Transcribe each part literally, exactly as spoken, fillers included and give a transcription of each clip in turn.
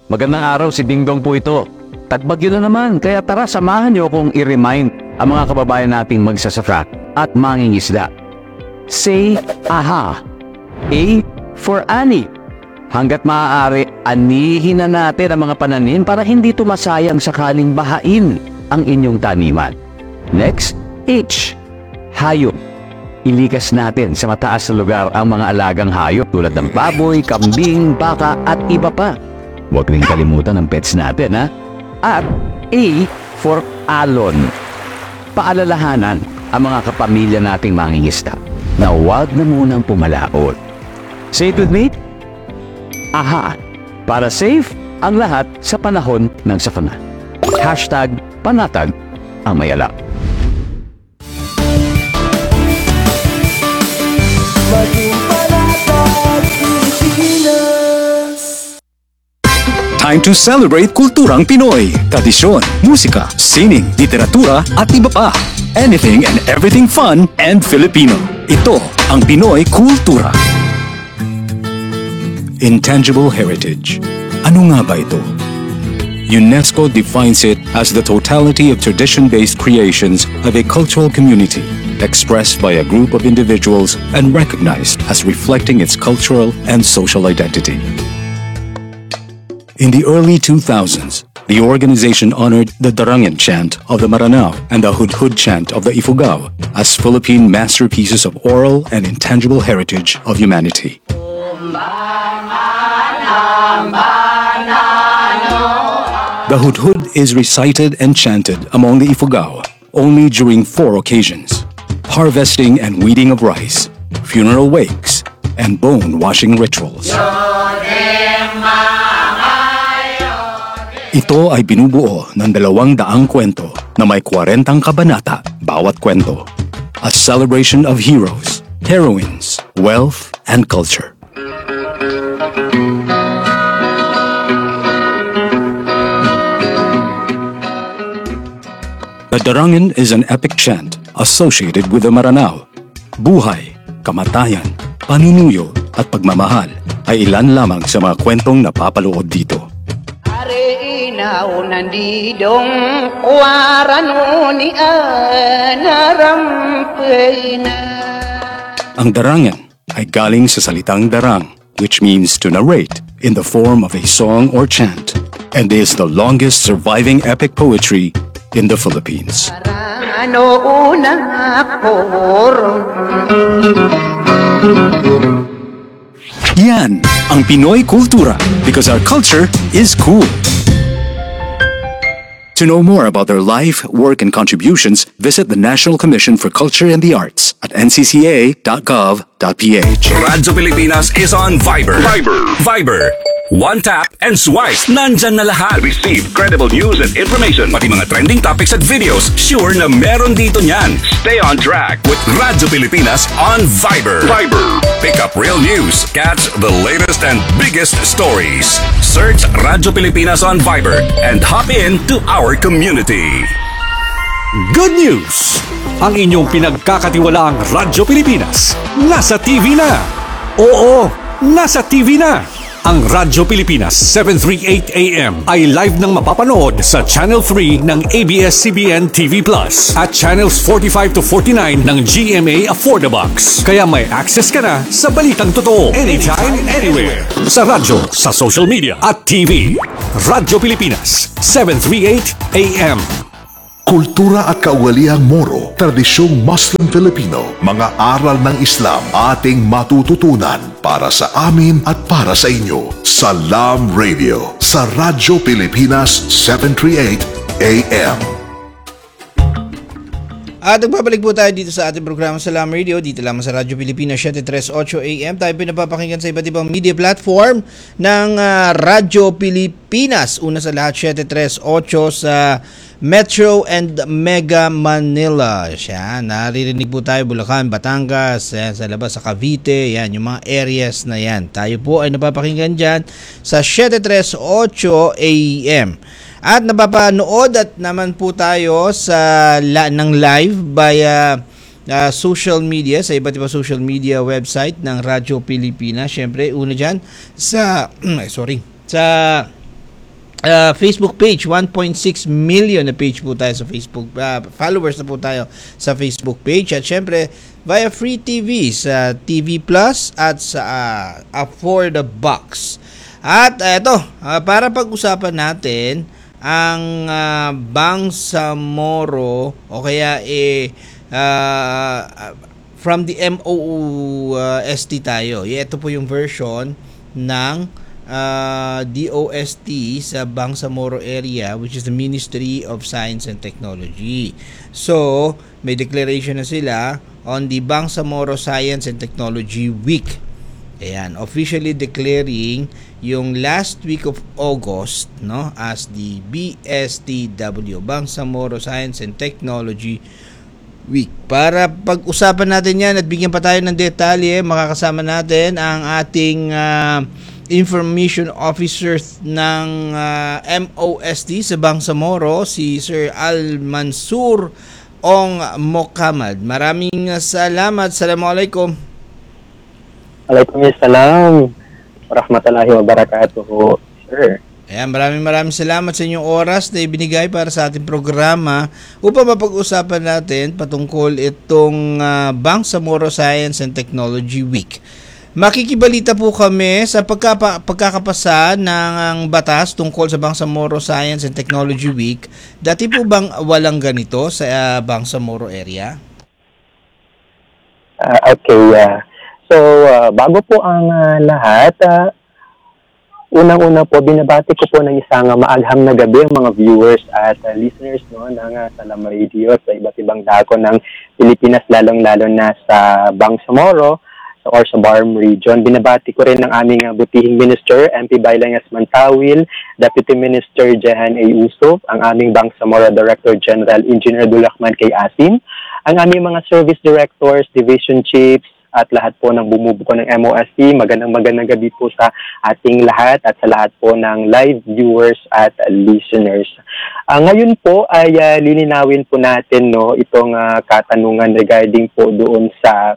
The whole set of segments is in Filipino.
Magandang araw, si Dingdong po ito. Tagbagyo na naman, kaya tara samahan niyo kung i-remind ang mga kababayan nating magsasaka at mangingisda. Say aha. A for ani. Hanggat maaari, anihin na natin ang mga pananim para hindi tumasayang sakaling bahain ang inyong taniman. Next, H. Hayop. Ilikas natin sa mataas na lugar ang mga alagang hayop tulad ng baboy, kambing, baka at iba pa. Huwag rin kalimutan ang pets natin, ha? At A for alon. Paalalahanan ang mga kapamilya nating mangingisda na huwag na munang pumalaot. Say it with me. Aha. Para safe ang lahat sa panahon ng sakuna. Hashtag panatag ang mayala. Time to celebrate kulturang Pinoy. Tradisyon, musika, sining, literatura at iba pa. Anything and everything fun and Filipino. Ito ang Pinoy Kultura. Intangible heritage. Ano nga ba ito? UNESCO defines it as the totality of tradition-based creations of a cultural community expressed by a group of individuals and recognized as reflecting its cultural and social identity. In the early two thousands, the organization honored the Darangan chant of the Maranao and the Hudhud chant of the Ifugao as Philippine masterpieces of oral and intangible heritage of humanity. The Hudhud is recited and chanted among the Ifugao only during four occasions: harvesting and weeding of rice, funeral wakes, and bone-washing rituals. Ito ay binubuo ng dalawang daang kwento na may kwarentang kabanata bawat kwento. A celebration of heroes, heroines, wealth, and culture. The Darangan is an epic chant associated with the Maranao. Buhay, kamatayan, panunuyo at pagmamahal ay ilan lamang sa mga kwentong napapaloob dito. Inaw nandidong warano ni anarampay na. Ang darangan ay galing sa salitang darang, which means to narrate in the form of a song or chant, and is the longest surviving epic poetry in the Philippines. Ano unang akoro? Yan ang Pinoy Kultura, because our culture is cool. To know more about their life, work, and contributions, visit the National Commission for Culture and the Arts at n c c a dot gov dot p h. Radyo Pilipinas is on Viber. Viber. Viber. One tap and swipe. Nandyan na lahat. Receive credible news and information. Pati mga trending topics at videos. Sure na meron dito niyan. Stay on track with Radyo Pilipinas on Viber. Viber. Pick up real news. Catch the latest and biggest stories. Search Radyo Pilipinas on Viber and hop in to our community. Good news! Ang inyong pinagkakatiwalaang Radyo Pilipinas nasa T V na. Oo, nasa T V na. Ang Radyo Pilipinas seven thirty-eight A M ay live nang mapapanood sa Channel three ng A B S C B N T V Plus at Channels forty-five to forty-nine ng G M A Affordabox. Kaya may access ka na sa balitang totoo anytime, anywhere. Sa radyo, sa social media at T V. Radyo Pilipinas seven thirty-eight A M. Kultura at kaugaliang Moro, tradisyong Muslim Filipino, mga aral ng Islam ating matututunan para sa amin at para sa inyo. Salam Radio sa Radyo Pilipinas seven thirty-eight A M. At nagbabalik po tayo dito sa ating programa Salam Radio, dito lamang sa Radyo Pilipinas seven thirty-eight A M. Tayo pinapapakinggan sa iba't ibang media platform ng uh, Radyo Pilipinas. Una sa lahat, seven thirty-eight sa Metro and Mega Manila. Siya, naririnig po tayo Bulacan, Batangas, yan, sa labas sa Cavite, yan, yung mga areas na yan. Tayo po ay napapakinggan dyan sa seven thirty-eight A M. At napapanood at naman po tayo sa la, ng live via uh, social media, sa iba't ibang social media website ng Radyo Pilipinas. Siyempre, una dyan sa, sorry, sa uh, Facebook page, one point six million na page po tayo sa Facebook, uh, followers na po tayo sa Facebook page, at syempre via Free T V sa T V Plus at sa uh, For the Box. At uh, ito, uh, para pag-usapan natin ang uh, Bangsamoro o kaya eh uh, from the M O S T tayo. Ito po yung version ng Uh, D O S T sa Bangsamoro area, which is the Ministry of Science and Technology. So, may declaration na sila on the Bangsamoro Science and Technology Week. Ayan, officially declaring yung last week of August, no, as the B S T W, Bangsamoro Science and Technology Week. Para pag-usapan natin yan at bigyan pa tayo ng detalye, makakasama natin ang ating uh, Information Officer ng uh, M O S T sa Bangsamoro, si Sir Al Mansur Ong Mokamad. Maraming salamat. Assalamualaikum. Waalaikumsalam warahmatullahi wabarakatuh, sir. Ayan, maraming maraming salamat sa inyong oras na ibinigay para sa ating programa upang mapag-usapan natin patungkol itong uh, Bangsamoro Science and Technology Week. Makikibalita po kami sa pagkapa, pagkakapasa ng batas tungkol sa Bangsamoro Science and Technology Week. Dati po bang walang ganito sa uh, Bangsamoro area? Uh, okay, uh, so uh, bago po ang uh, lahat, uh, unang-una po, binabati ko po ng isang uh, maagham na gabi ang mga viewers at uh, listeners no, ng uh, Salam Radio sa iba't ibang dako ng Pilipinas, lalong-lalo na sa Bangsamoro or sa Barm region. Binabati ko rin ng aming uh, butihing minister, M P Baylangas Mantawil, Deputy Minister Jehan A. Usop, ang aming Bangsamoro Director General Engineer Dulacman K. Asim, ang aming mga service directors, division chiefs, at lahat po ng bumubuko ng M O S T. Magandang magandang gabi po sa ating lahat at sa lahat po ng live viewers at uh, listeners. Uh, ngayon po ay uh, lilinawin po natin no, itong uh, katanungan regarding po doon sa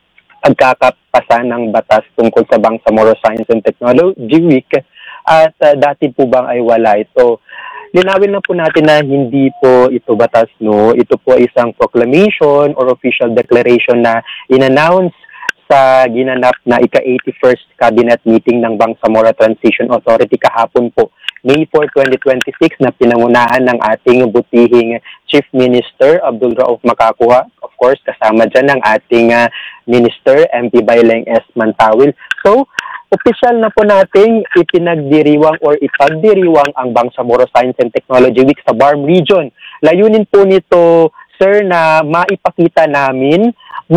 pagkakapasa ng batas tungkol sa Bangsamoro Science and Technology Week at uh, dati po bang ay wala ito. Linawin na po natin na hindi po ito batas, no. Ito po isang proclamation or official declaration na in-announce sa ginanap na ika-eighty-first Cabinet Meeting ng Bangsamoro Transition Authority kahapon po, May fourth, twenty twenty-six, na pinangunahan ng ating butihing Chief Minister Abdul Rauf Makakuha. Of course, kasama dyan ng ating uh, Minister M P Bayleng S. Mantawil. So, opisyal na po nating ipinagdiriwang or ipagdiriwang ang Bangsamoro Science and Technology Week sa Barm Region. Layunin po nito, sir, na maipakita namin,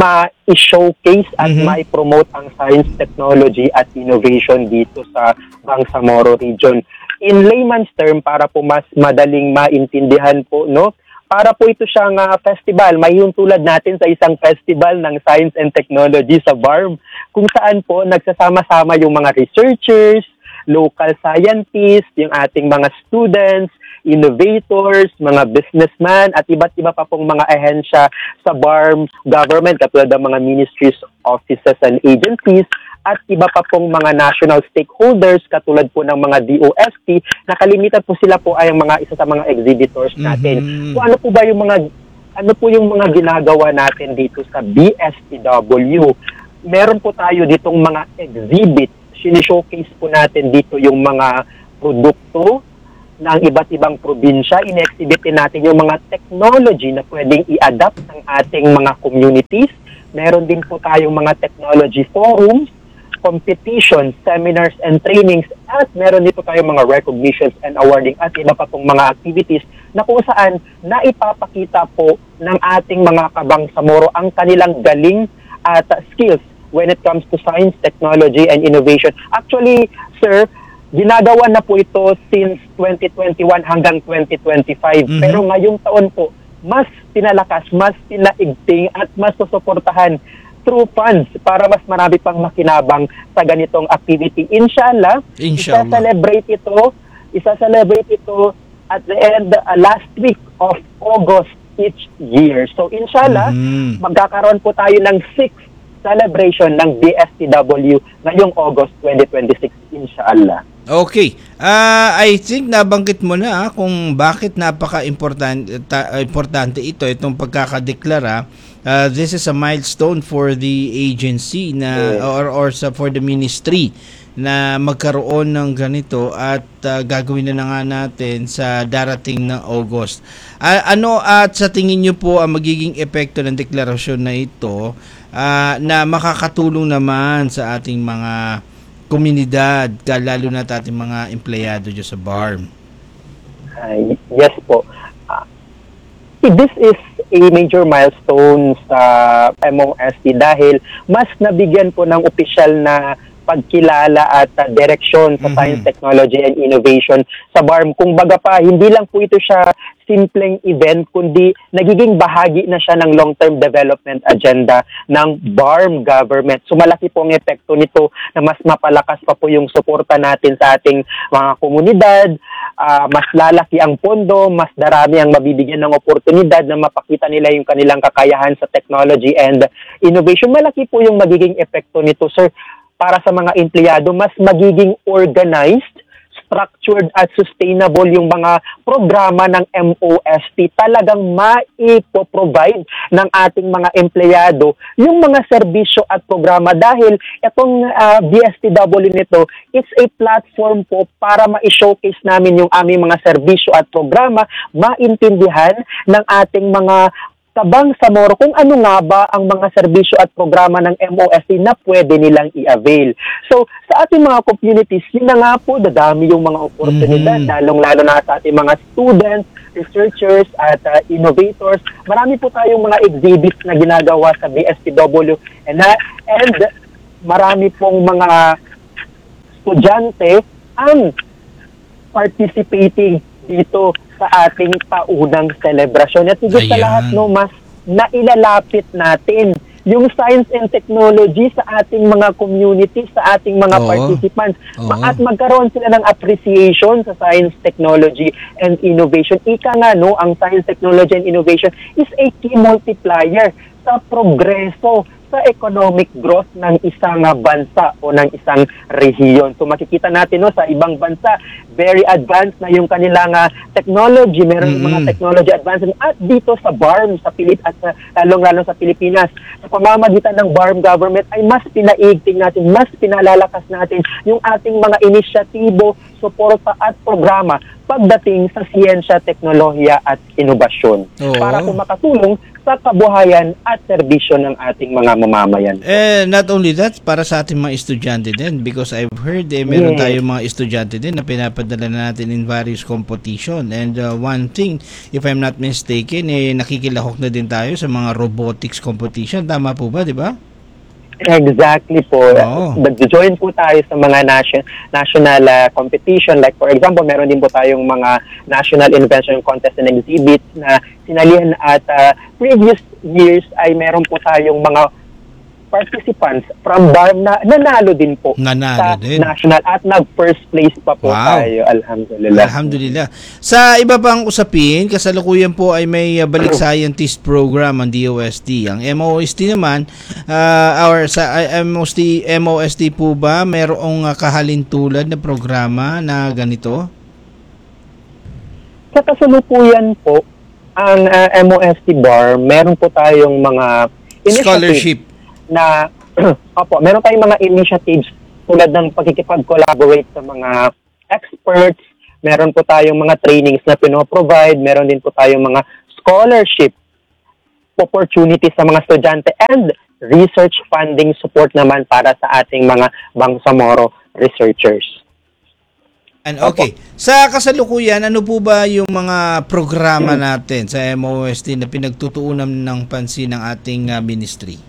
ma-showcase at mm-hmm. ma-promote ang science, technology at innovation dito sa Bangsamoro Region. In layman's term, para po mas madaling maintindihan po, no? Para po ito siyang uh, festival. May yung tulad natin sa isang festival ng science and technology sa Barm, kung saan po nagsasama-sama yung mga researchers, local scientists, yung ating mga students, innovators, mga businessmen, at iba't iba pa pong mga ahensya sa Barm government, katulad ng mga ministries, offices, and agencies, at iba pa pong mga national stakeholders, katulad po ng mga D O S T, na kalimitan po sila po ay ang mga isa sa mga exhibitors natin. Mm-hmm. So ano po ba yung mga, ano po yung mga ginagawa natin dito sa B S T W? Meron po tayo ditong mga exhibit, sinishowcase po natin dito yung mga produkto ng iba't ibang probinsya. In-exhibit natin yung mga technology na pwedeng i-adapt ng ating mga communities. Meron din po tayong mga technology forums, competitions, seminars, and trainings, at meron dito tayong mga recognitions and awarding at iba pa pong mga activities na kung saan naipapakita po ng ating mga kabangsamoro ang kanilang galing at uh, skills when it comes to science, technology, and innovation. Actually, sir, ginagawa na po ito since twenty twenty-one hanggang twenty twenty-five. Mm-hmm. Pero ngayong taon po, mas pinalakas, mas pinaigting at mas susuportahan through funds para mas marami pang makinabang sa ganitong activity. Inshallah, Inshallah. isa-celebrate ito, isa-celebrate ito at the end, uh, last week of August each year. So inshallah, mm-hmm. magkakaroon po tayo ng sixth celebration ng B S T W ngayong August twenty twenty-six. Inshallah. Okay. Ah, I think nabanggit mo na ah, kung bakit napaka-importante ta- importante ito itong pagkakadeklara. Uh, this is a milestone for the agency na Yes. or or sa for the ministry na magkaroon ng ganito at uh, gagawin na, na nga natin sa darating na August. Ah, ano at sa tingin niyo po ang magiging epekto ng deklarasyon na ito ah, na makakatulong naman sa ating mga komunidad, lalo na ating mga empleyado dyan sa B A R M? Uh, yes po. Uh, this is a major milestone sa M O S T dahil mas nabigyan po ng opisyal na pagkilala at uh, direksyon sa Mhm. science, technology, and innovation sa B A R M. Kung baga pa, hindi lang po ito siya simpleng event, kundi nagiging bahagi na siya ng long-term development agenda ng B A R M government. So malaki po ang epekto nito na mas mapalakas pa po yung suporta natin sa ating mga komunidad, ah, mas lalaki ang pondo, mas darami ang mabibigyan ng oportunidad na mapakita nila yung kanilang kakayahan sa technology and innovation. Malaki po yung magiging epekto nito, sir, para sa mga empleyado, mas magiging organized, structured at sustainable yung mga programa ng M O S T. Talagang maipo-provide ng ating mga empleyado yung mga serbisyo at programa dahil itong uh, D S T W nito, it's a platform po para ma-showcase namin yung aming mga serbisyo at programa, maintindihan ng ating mga tabang sa Moro kung ano nga ba ang mga serbisyo at programa ng M O S T na pwede nilang i-avail. So, sa ating mga communities, yun na nga po, dadami yung mga oportunidad, Mhm. lalong-lalo na sa ating mga students, researchers, at uh, innovators. Marami po tayong mga exhibits na ginagawa sa B S T W and, uh, and marami pong mga estudyante ang participating dito sa ating taunang selebrasyon. At higit sa Ayan. lahat, no, mas nailalapit natin yung science and technology sa ating mga communities, sa ating mga Oo. participants. Oo. Ma- At magkaroon sila ng appreciation sa science, technology, and innovation. Ika nga, no, ang science, technology, and innovation is a key multiplier sa progreso sa economic growth ng isang uh, bansa o ng isang rehiyon. So makikita natin, no, sa ibang bansa, very advanced na yung kanilang uh, technology, meron yung mga Mhm. technology advancement. At dito sa B A R M, sa Pilip at sa lalong-lalo sa Pilipinas, sa pamamagitan ng B A R M government ay mas pinaigting natin, mas pinalalakas natin yung ating mga inisyatibo, suporta at programa pagdating sa siyensya, teknolohiya at inobasyon Oo. para po makatulong sa kabuhayan at serbisyo ng ating mga mamamayan. Eh, not only that, para sa ating mga estudyante din because I've heard eh, meron Yes. tayong mga estudyante din na pinapadala natin in various competition and uh, one thing, if I'm not mistaken, eh, nakikilahok na din tayo sa mga robotics competition. Tama po ba, di ba? Exactly po. Oo. Nag-join po tayo sa mga nation, national uh, competition. Like for example, meron din po tayong mga national invention contest and exhibits na sinalihan at uh, previous years ay meron po tayong mga participants from B A R M na nanalo din po Nanalo sa din. national at nag-first place pa po Wow. tayo. Alhamdulillah. Alhamdulillah. Sa iba pang usapin, kasalukuyan po ay may uh, Balik Scientist program ang D O S T. Ang M O S T naman, uh, or sa uh, M O S T, M O S T po ba, mayroong uh, kahalintulad na programa na ganito? Sa kasalukuyan po, ang uh, M O S T B A R, meron po tayong mga initiatives Scholarship. na, opo, meron tayong mga initiatives tulad ng pagkikipag-collaborate sa mga experts, meron po tayong mga trainings na pinoprovide, meron din po tayong mga scholarship opportunities sa mga estudyante and research funding support naman para sa ating mga Bangsamoro researchers. And okay, sa kasalukuyan, ano po ba yung mga programa natin sa M O S T na pinagtutuunan ng pansin ng ating uh, ministry?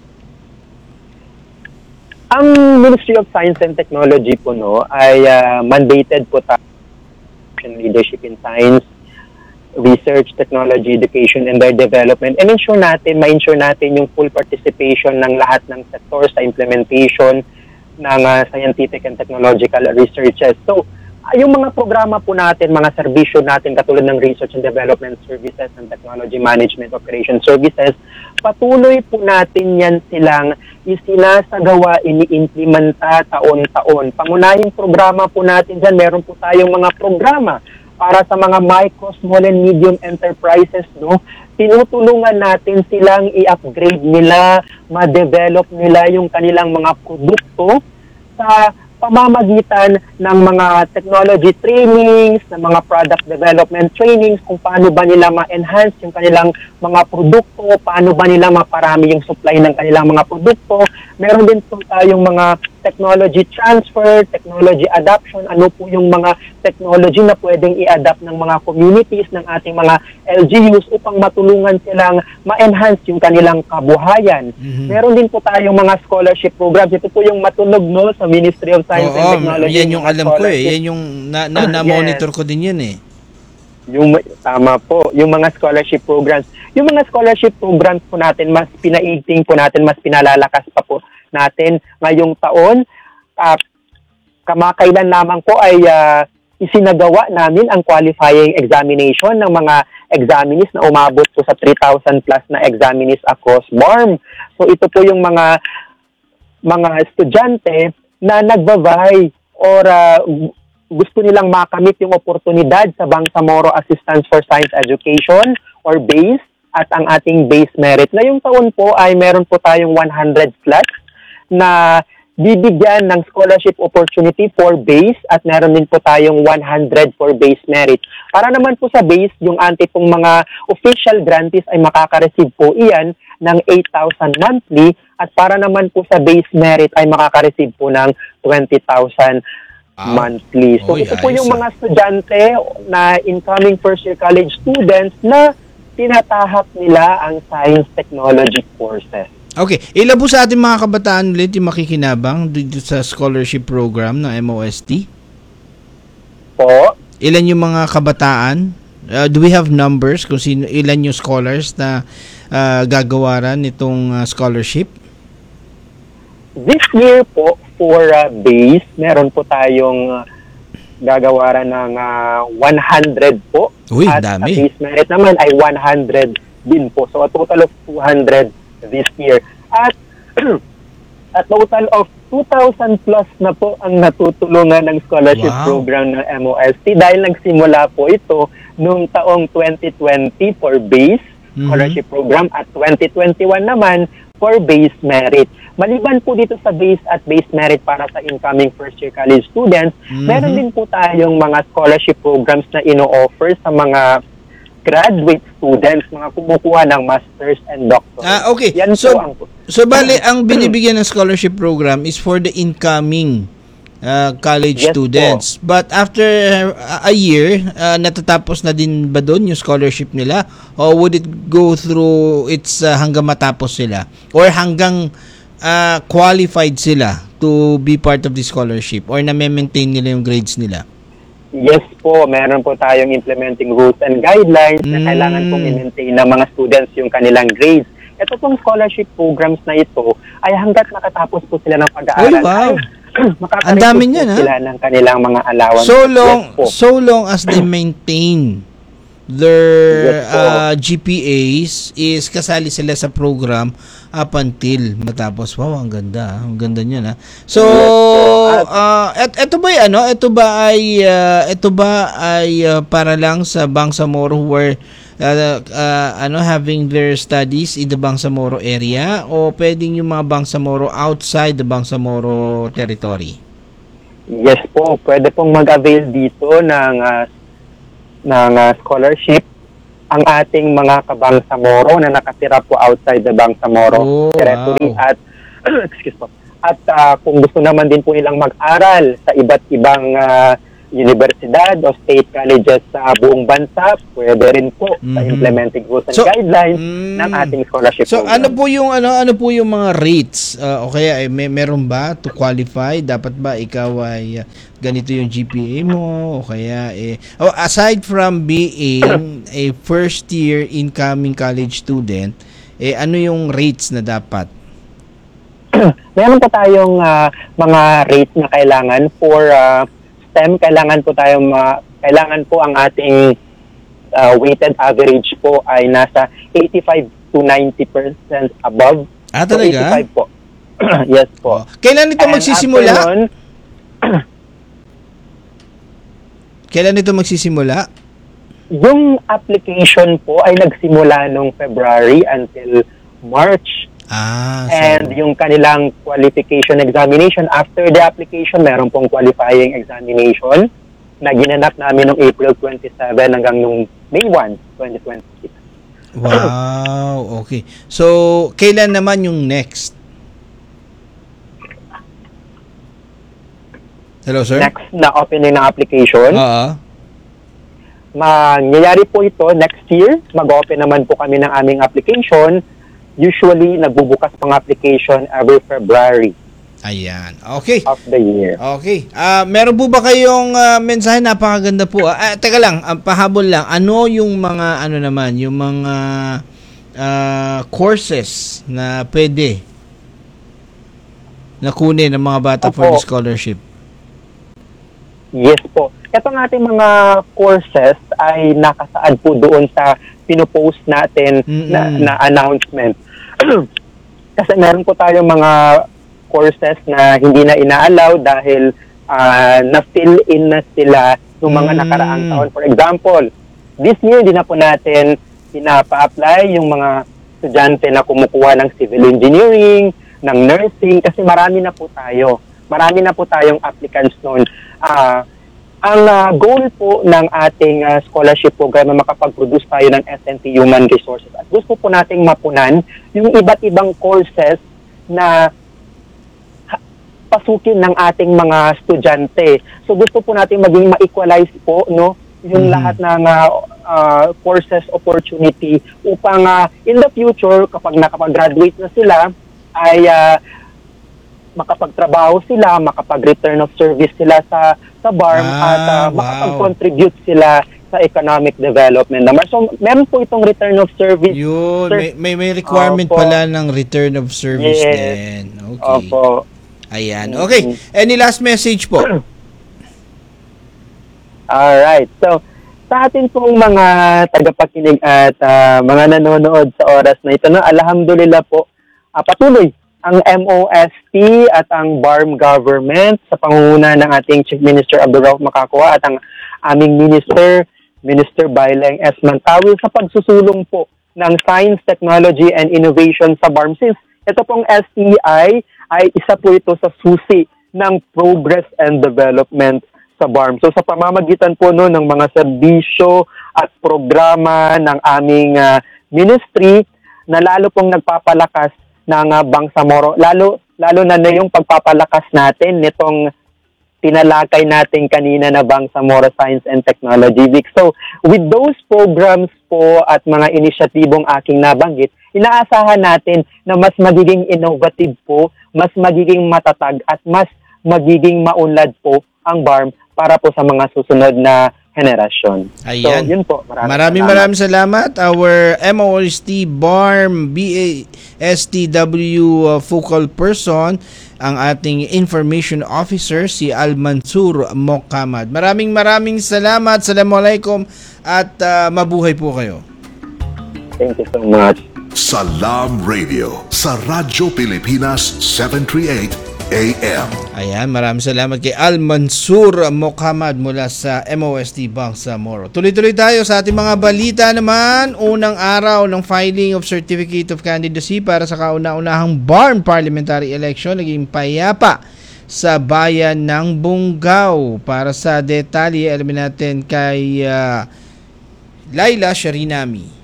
Ang Ministry of Science and Technology po, no, ay uh, mandated po tayo leadership in science, research, technology, education, and their development. And ensure natin, ma-ensure natin yung full participation ng lahat ng sector sa implementation ng uh, scientific and technological researches. So, uh, yung mga programa po natin, mga serbisyo natin katulad ng research and development services and technology management operation services, patuloy po natin yan silang isinasagawa, iniimplementa taon-taon. Pangunahing programa po natin dyan, meron po tayong mga programa para sa mga micro, small and medium enterprises, no? Tinutulungan natin silang i-upgrade nila, ma-develop nila yung kanilang mga produkto sa pamamagitan ng mga technology trainings, ng mga product development trainings, kung paano ba nila ma-enhance yung kanilang mga produkto, paano ba nila maparami yung supply ng kanilang mga produkto. Meron din po tayong mga technology transfer, technology adoption, ano po yung mga technology na pwedeng i-adapt ng mga communities, ng ating mga L G Us upang matulungan silang ma-enhance yung kanilang kabuhayan. Mm-hmm. Meron din po tayong mga scholarship programs. Ito po yung matunog, no, sa Ministry of Science Oo, and Technology. Yan yung alam ko eh. Yan yung na, na, na-monitor ko din yan eh. Yung, tama po. Yung mga scholarship programs. Yung mga scholarship programs po natin, mas pinaigting po natin, mas pinalalakas pa po natin ngayong taon. Uh, kamakailan lamang po ay uh, isinagawa namin ang qualifying examination ng mga examinees na umabot po sa three thousand plus na examinees across B A R M. So ito po yung mga mga estudyante na nagbabay or uh, gusto nilang makamit yung oportunidad sa Bangsamoro Assistance for Science Education or BASE at ang ating BASE merit. Ngayong taon po ay meron po tayong one hundred plus na bibigyan ng scholarship opportunity for BASE at meron din po tayong one hundred for BASE merit. Para naman po sa BASE, yung ante pong mga official grantees ay makaka-receive po iyan ng eight thousand monthly at para naman po sa BASE merit ay makaka-receive po ng twenty thousand wow. monthly. So Oy, ito po ayos, yung ah. mga estudyante na incoming first year college students na tinatahak nila ang science technology courses. Okay, ilan po sa ating mga kabataan ulit yung makikinabang dito sa scholarship program ng M O S T? Po, Ilan yung mga kabataan? Uh, do we have numbers kung sino, ilan yung scholars na uh, gagawaran nitong uh, scholarship? this year po for uh, BASE, meron po tayong uh, gagawaran ng uh, one hundred po. Uy, at dami. At BASE merit naman ay one hundred din po. So a total of two hundred this year. At a total of two thousand plus na po ang natutulungan ng scholarship Wow. program ng M O S T dahil nagsimula po ito noong taong twenty twenty for BASE Mhm. scholarship program at twenty twenty-one naman for BASE merit. Maliban po dito sa BASE at BASE merit para sa incoming first year college students, Mhm. meron din po tayong mga scholarship programs na ino-offer sa mga graduate students, mga kumukuha ng masters and doctorate. Ah, okay. Yan So, po ang So, bali, ang binibigyan ng scholarship program is for the incoming uh, college Yes students. But after uh, a year, uh, natatapos na din ba doon yung scholarship nila? Or would it go through its uh, hanggang matapos sila? Or hanggang uh, qualified sila to be part of the scholarship? Or na-maintain nila yung grades nila? Yes po, meron po tayong implementing rules and guidelines na Mm. kailangan pong i-maintain ng mga students yung kanilang grades. Ito pong scholarship programs na ito ay hanggat nakatapos po sila ng pag-aaral. Oy, wow. ay makaka-receive Ang dami po niyan, ha? sila ng kanilang mga allowance. So long, Yes po. so long as they maintain their Yes po. uh, G P As, is kasali sila sa program up until matapos. Wow, ang ganda. ah. Ang ganda niyan, ha. So, Yes po. uh, et, eto ba 'y, ano? Ito ba ay uh, ito ba ay uh, para lang sa Bangsamoro where uh, uh, ano having their studies in the Bangsamoro area o pwedeng yung mga Bangsamoro outside the Bangsamoro territory? Yes po, pwede pong mag-avail dito ng uh, ng uh, scholarship ang ating mga kabangsamoro na nakatira po outside the Bangsamoro Oh, territory wow. at excuse po. At uh, kung gusto naman din po nilang mag-aral sa iba't ibang uh, universidad o state colleges sa buong bansa, pwede rin po sa Mhm. implementing rules and So, guidelines mm, ng ating scholarship So program. ano po yung ano ano po yung mga rates? Uh, o kaya eh, may meron ba to qualify? Dapat ba ikaw ay uh, ganito yung G P A mo o kaya eh oh, aside from being a first year incoming college student, eh ano yung rates na dapat? Meron po tayong ah, mga rates na kailangan for ah, STEM. Kailangan po tayong ma- kailangan po ang ating ah, weighted average po ay nasa eighty-five to ninety percent above. Ah, So, talaga? eighty-five po. Yes po. Kailan ito And magsisimula? after nun, Kailan ito magsisimula? yung application po ay nagsimula nung February until March. Ah, so, And yung kanilang qualification examination, after the application, meron pong qualifying examination na ginanap namin noong April twenty-seven hanggang nung May first, twenty twenty-six. wow, okay. So, kailan naman yung next? Hello, sir? Next na opening ng application, Oo. mangyayari po ito next year. Mag-open naman po kami ng aming application. Usually, nagbubukas pang application every February Ayan. Okay. of the year. Okay. Ah, meron po ba kayong ah, mensahe? Napakaganda po. Ah, Ah, teka lang, ah, pahabol lang. Ano yung mga ano naman, yung mga ah, courses na pwede na kunin ng mga bata for Opo. the scholarship? Yes po. Itong ating mga courses ay nakasaad po doon sa pinopost natin na, Mm-mm. na announcement. Kasi meron po tayong mga courses na hindi na ina-allow dahil ah, na-fill in na sila ng mga Mm. nakaraang taon. For example, this year din na po natin pinapa-apply yung mga estudyante na kumukuha ng civil engineering, ng nursing, kasi marami na po tayo. Marami na po tayong applicants noon. Ah, ang ah, goal po ng ating ah, scholarship program na makapag-produce tayo ng S N T Human Resources. At gusto po nating mapunan yung iba't ibang courses na ha- pasukin ng ating mga estudyante. So gusto po natin maging ma-equalize po no yung Mhm. lahat ng ah, ah, courses opportunity upang ah, in the future kapag nakapag-graduate na sila ay ah, makapagtrabaho sila, makapag-return of service sila sa sa B A R M Ah, at ah, wow. makapag-contribute sila sa economic development naman. So, meron po itong return of service. Yun, Sir. may, may, may requirement Opo. pala ng return of service Yes. din. Okay. Opo. Ayan. Okay. Any last message po? Alright. So, sa atin pong mga tagapakinig at ah, mga nanonood sa oras na ito, no, alhamdulillah po, ah, patuloy ang M O S T at ang B A R M government sa pangunguna ng ating Chief Minister Abdurrauf Makakwa at ang aming Minister, Minister Baileng S. Mantawil sa pagsusulong po ng Science, Technology and Innovation sa B A R M. Since ito pong S T I ay isa po ito sa susi ng progress and development sa B A R M. So sa pamamagitan po no ng mga serbisyo at programa ng aming ah, ministry na lalo pong nagpapalakas ng uh, Bangsamoro, lalo lalo na na yung pagpapalakas natin nitong tinalakay natin kanina na Bangsamoro Science and Technology Week. So with those programs po at mga inisyatibong aking nabanggit, inaasahan natin na mas magiging innovative po, mas magiging matatag at mas magiging maunlad po ang B A R M para po sa mga susunod na henerasyon. Ayan. So, yun po. Maraming, Maraming salamat. maraming salamat. Our M O S T B A R M B A S T W uh, focal person, ang ating information officer, si Al Mansur Mokamad. Maraming maraming salamat. Assalamualaikum at uh, mabuhay po kayo. Thank you so much. Salam Radio sa Radyo Pilipinas seven thirty-eight A M. Ayan, maraming salamat kay Al Mansur Mokamad mula sa M O S T Bangsamoro. Tuloy-tuloy tayo sa ating mga balita naman. Unang araw ng filing of Certificate of Candidacy para sa kauna-unahang B A R M Parliamentary Election naging payapa sa bayan ng Bungaw. Para sa detalye, alamin natin kay uh, Laila Sharinami.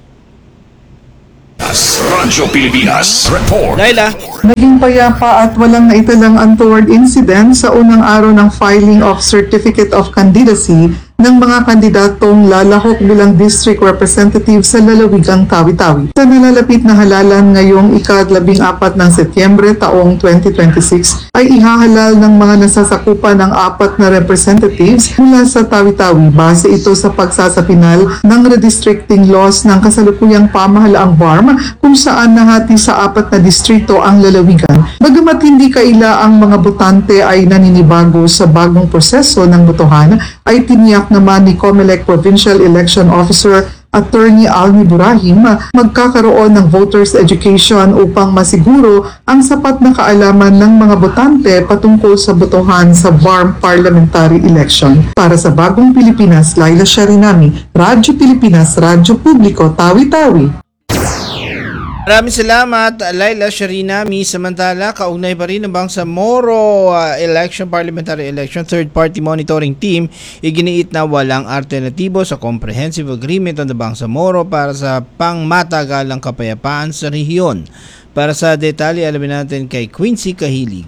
Radyo Pilipinas Report. Laila. Naging payapa at walang naitalang untoward incident sa unang araw ng filing of Certificate of Candidacy ng mga kandidatong lalahok bilang District Representative sa lalawigang Tawi-Tawi. Sa nalalapit na halalan ngayong ikadlabing apat ng Setyembre taong twenty twenty-six ay ihahalal ng mga nasasakupan ng apat na representatives mula sa Tawi-Tawi. Base ito sa pagsasapinal ng redistricting laws ng kasalukuyang pamahalaang B A R M kung saan nahati sa apat na distrito ang lalawigan. Bagamat hindi kaila ang mga botante ay naninibago sa bagong proseso ng botohan, ay tiniyak naman ni COMELEC Provincial Election Officer Attorney Almi Burahim, magkakaroon ng voters education upang masiguro ang sapat na kaalaman ng mga botante patungkol sa botohan sa B A R M parliamentary election. Para sa Bagong Pilipinas, Laila Sharinami, Radyo Pilipinas, Radyo Publiko, Tawi-Tawi. Maraming salamat, Laila Sharinami. Samantala, kaugnay pa rin ng Bangsamoro uh, election, parliamentary election, third-party monitoring team, iginiit na walang alternatibo sa comprehensive agreement on the Bangsamoro para sa pangmatagalang kapayapaan sa rehiyon. Para sa detalye, alamin natin kay Quincy Kahilig.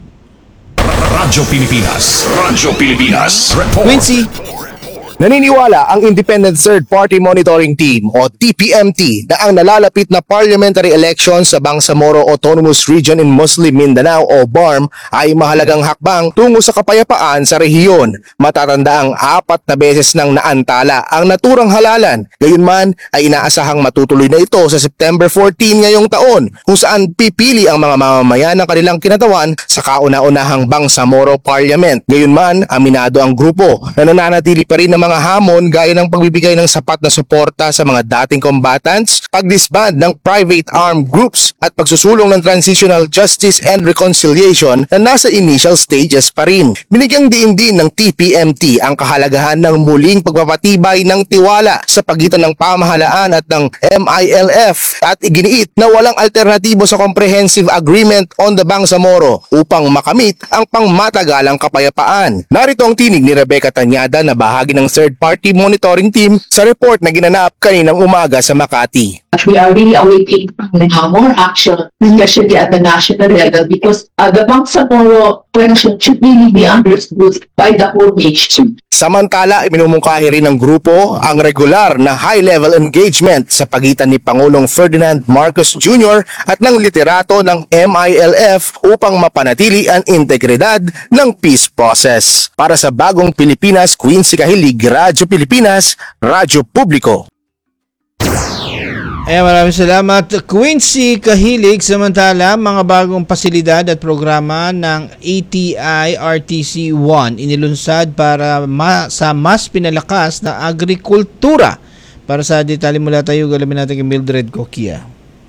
Radyo Pilipinas. Radyo Pilipinas. Report. Quincy! Naniniwala ang Independent Third Party Monitoring Team o T P M T na ang nalalapit na parliamentary elections sa Bangsamoro Autonomous Region in Muslim Mindanao o B A R M ay mahalagang hakbang tungo sa kapayapaan sa rehiyon. Matatanda ang apat na beses nang naantala ang naturang halalan. Gayunman ay inaasahang matutuloy na ito sa September fourteen ngayong taon kung saan pipili ang mga mamamayan ng kanilang kinatawan sa kauna-unahang Bangsamoro Parliament. Gayunman, aminado ang grupo na nananatili pa rin ng mga hamon gaya ng pagbibigay ng sapat na suporta sa mga dating combatants, pagdisband ng private armed groups at pagsusulong ng transitional justice and reconciliation na nasa initial stages pa rin. Binigyang diin din ng T P M T ang kahalagahan ng muling pagpapatibay ng tiwala sa pagitan ng pamahalaan at ng M I L F at iginiit na walang alternatibo sa comprehensive agreement on the Bangsamoro upang makamit ang pangmatagalang kapayapaan. Narito ang tinig ni Rebecca Tanyada na bahagi ng third-party monitoring team sa report na ginanap kaninang umaga sa Makati. We are really awaiting uh, more action, especially at the national level, because uh, the Bangsamoro question should really be understood by the whole nation. Samantala, iminumungkahi rin ng grupo ang regular na high-level engagement sa pagitan ni Pangulong Ferdinand Marcos Junior at ng liderato ng M I L F upang mapanatili ang integridad ng peace process. Para sa Bagong Pilipinas, Quincy Kahilig, Radyo Pilipinas, Radyo Publiko. Eh, maraming salamat, Quincy Kahilig. Samantala, mga bagong pasilidad at programa ng A T I R T C one inilunsad para ma- sa mas pinalakas na agrikultura. Para sa detalye mula tayo, galamin natin kay Mildred Coquia.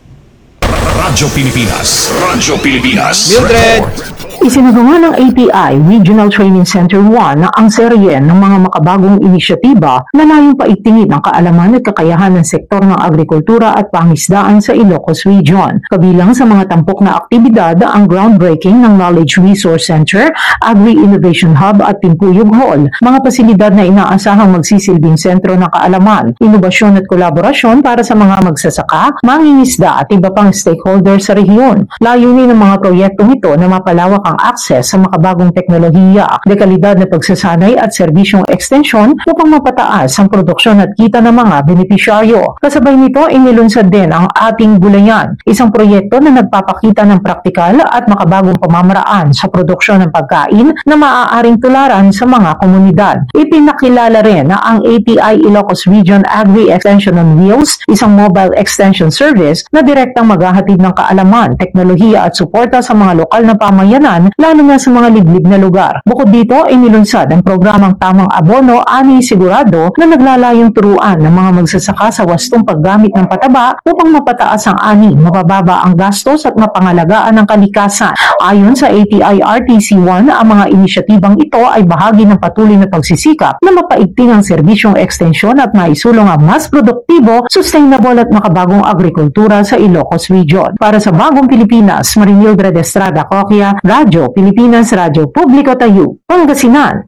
Radyo Pilipinas. Radyo Pilipinas. Mildred! Isinagawa ng A T I Regional Training Center one ang serye ng mga makabagong inisyatiba na layong paigtingin ang kaalaman at kakayahan ng sektor ng agrikultura at pangisdaan sa Ilocos Region. Kabilang sa mga tampok na aktibidad ang groundbreaking ng Knowledge Resource Center, Agri-Innovation Hub at Timpuyog Hall, mga pasilidad na inaasahang magsisilbing sentro ng kaalaman, inobasyon at kolaborasyon para sa mga magsasaka, mangingisda at iba pang stakeholders sa rehiyon. Layunin ng mga proyektong ito na mapalawak ang access sa makabagong teknolohiya, dekalidad na pagsasanay at serbisyong ekstensyon upang mapataas ang produksyon at kita ng mga benepisyaryo. Kasabay nito, inilunsad din ang Ating Gulayan, isang proyekto na nagpapakita ng praktikal at makabagong pamamaraan sa produksyon ng pagkain na maaaring tularan sa mga komunidad. Ipinakilala rin na ang A T I Ilocos Region Agri Extension on Wheels, isang mobile extension service na direktang maghahatid ng kaalaman, teknolohiya at suporta sa mga lokal na pamayanan, lalo na sa mga liblib na lugar. Bukod dito, inilunsad ang programang Tamang Abono Ani Sigurado na naglalayong turuan ng mga magsasaka sa wastong paggamit ng pataba upang mapataas ang ani, mabababa ang gastos at mapangalagaan ang kalikasan. Ayon sa A T I R T C one, ang mga inisyatibang ito ay bahagi ng patuloy na pagsisikap na mapaigting ang serbisyong ekstensyon at maisulong ang mas produktibo, sustainable at makabagong agrikultura sa Ilocos Region. Para sa Bagong Pilipinas, Marimildred Estrada Coquia, Radyo Pilipinas, Radyo Publiko Tayo, Pangasinan.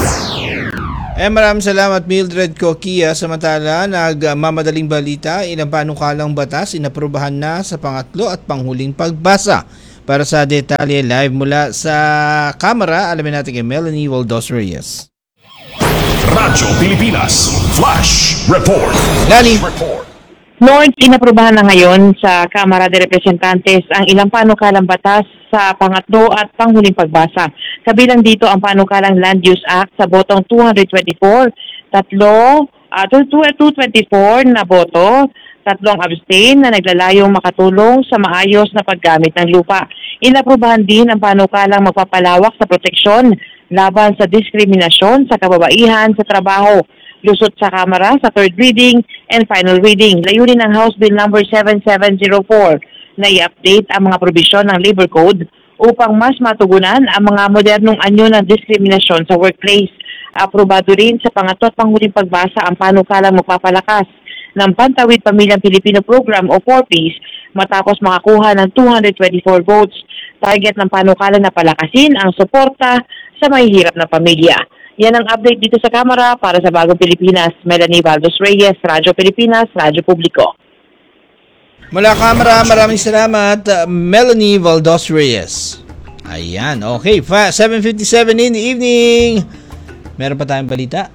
Eh, maraming salamat, Mildred Coquia. Samantala, nagmamadaling balita, ilang panukalang batas inaprubahan na sa pangatlo at panghuling pagbasa. Para sa detalye, live mula sa kamera, alamin natin kay Melanie Waldos Reyes. Radyo Pilipinas Flash Report. Lani. Lord, inaprubahan na ngayon sa Kamara de Representantes ang ilang panukalang batas sa pangatlo at panghuling pagbasa. Kabilang dito ang panukalang Land Use Act sa botong two twenty-four, tatlo, uh, two twenty-four na boto, tatlong abstain na naglalayong makatulong sa maayos na paggamit ng lupa. Inaprubahan din ang panukalang magpapalawak sa proteksyon laban sa diskriminasyon sa kababaihan sa trabaho. lusot sa Kamara sa third reading and final reading. Layunin ng House Bill number seven seven zero four na i-update ang mga probisyon ng Labor Code upang mas matugunan ang mga modernong anyo ng diskriminasyon sa workplace. Aprobado rin sa pangatlo at panghuling pagbasa ang panukalang magpapalakas ng Pantawid Pamilyang Pilipino Program o four Ps matapos makakuha ng two hundred twenty-four votes. Target ng panukalan na palakasin ang suporta sa mahihirap na pamilya. Yan ang update dito sa Kamara para sa Bagong Pilipinas. Melanie Valdos Reyes, Radyo Pilipinas, Radyo Publiko. Mula Kamara, maraming salamat, uh, Melanie Valdos Reyes. Ayan, okay. seven fifty-seven in the evening. Meron pa tayong balita?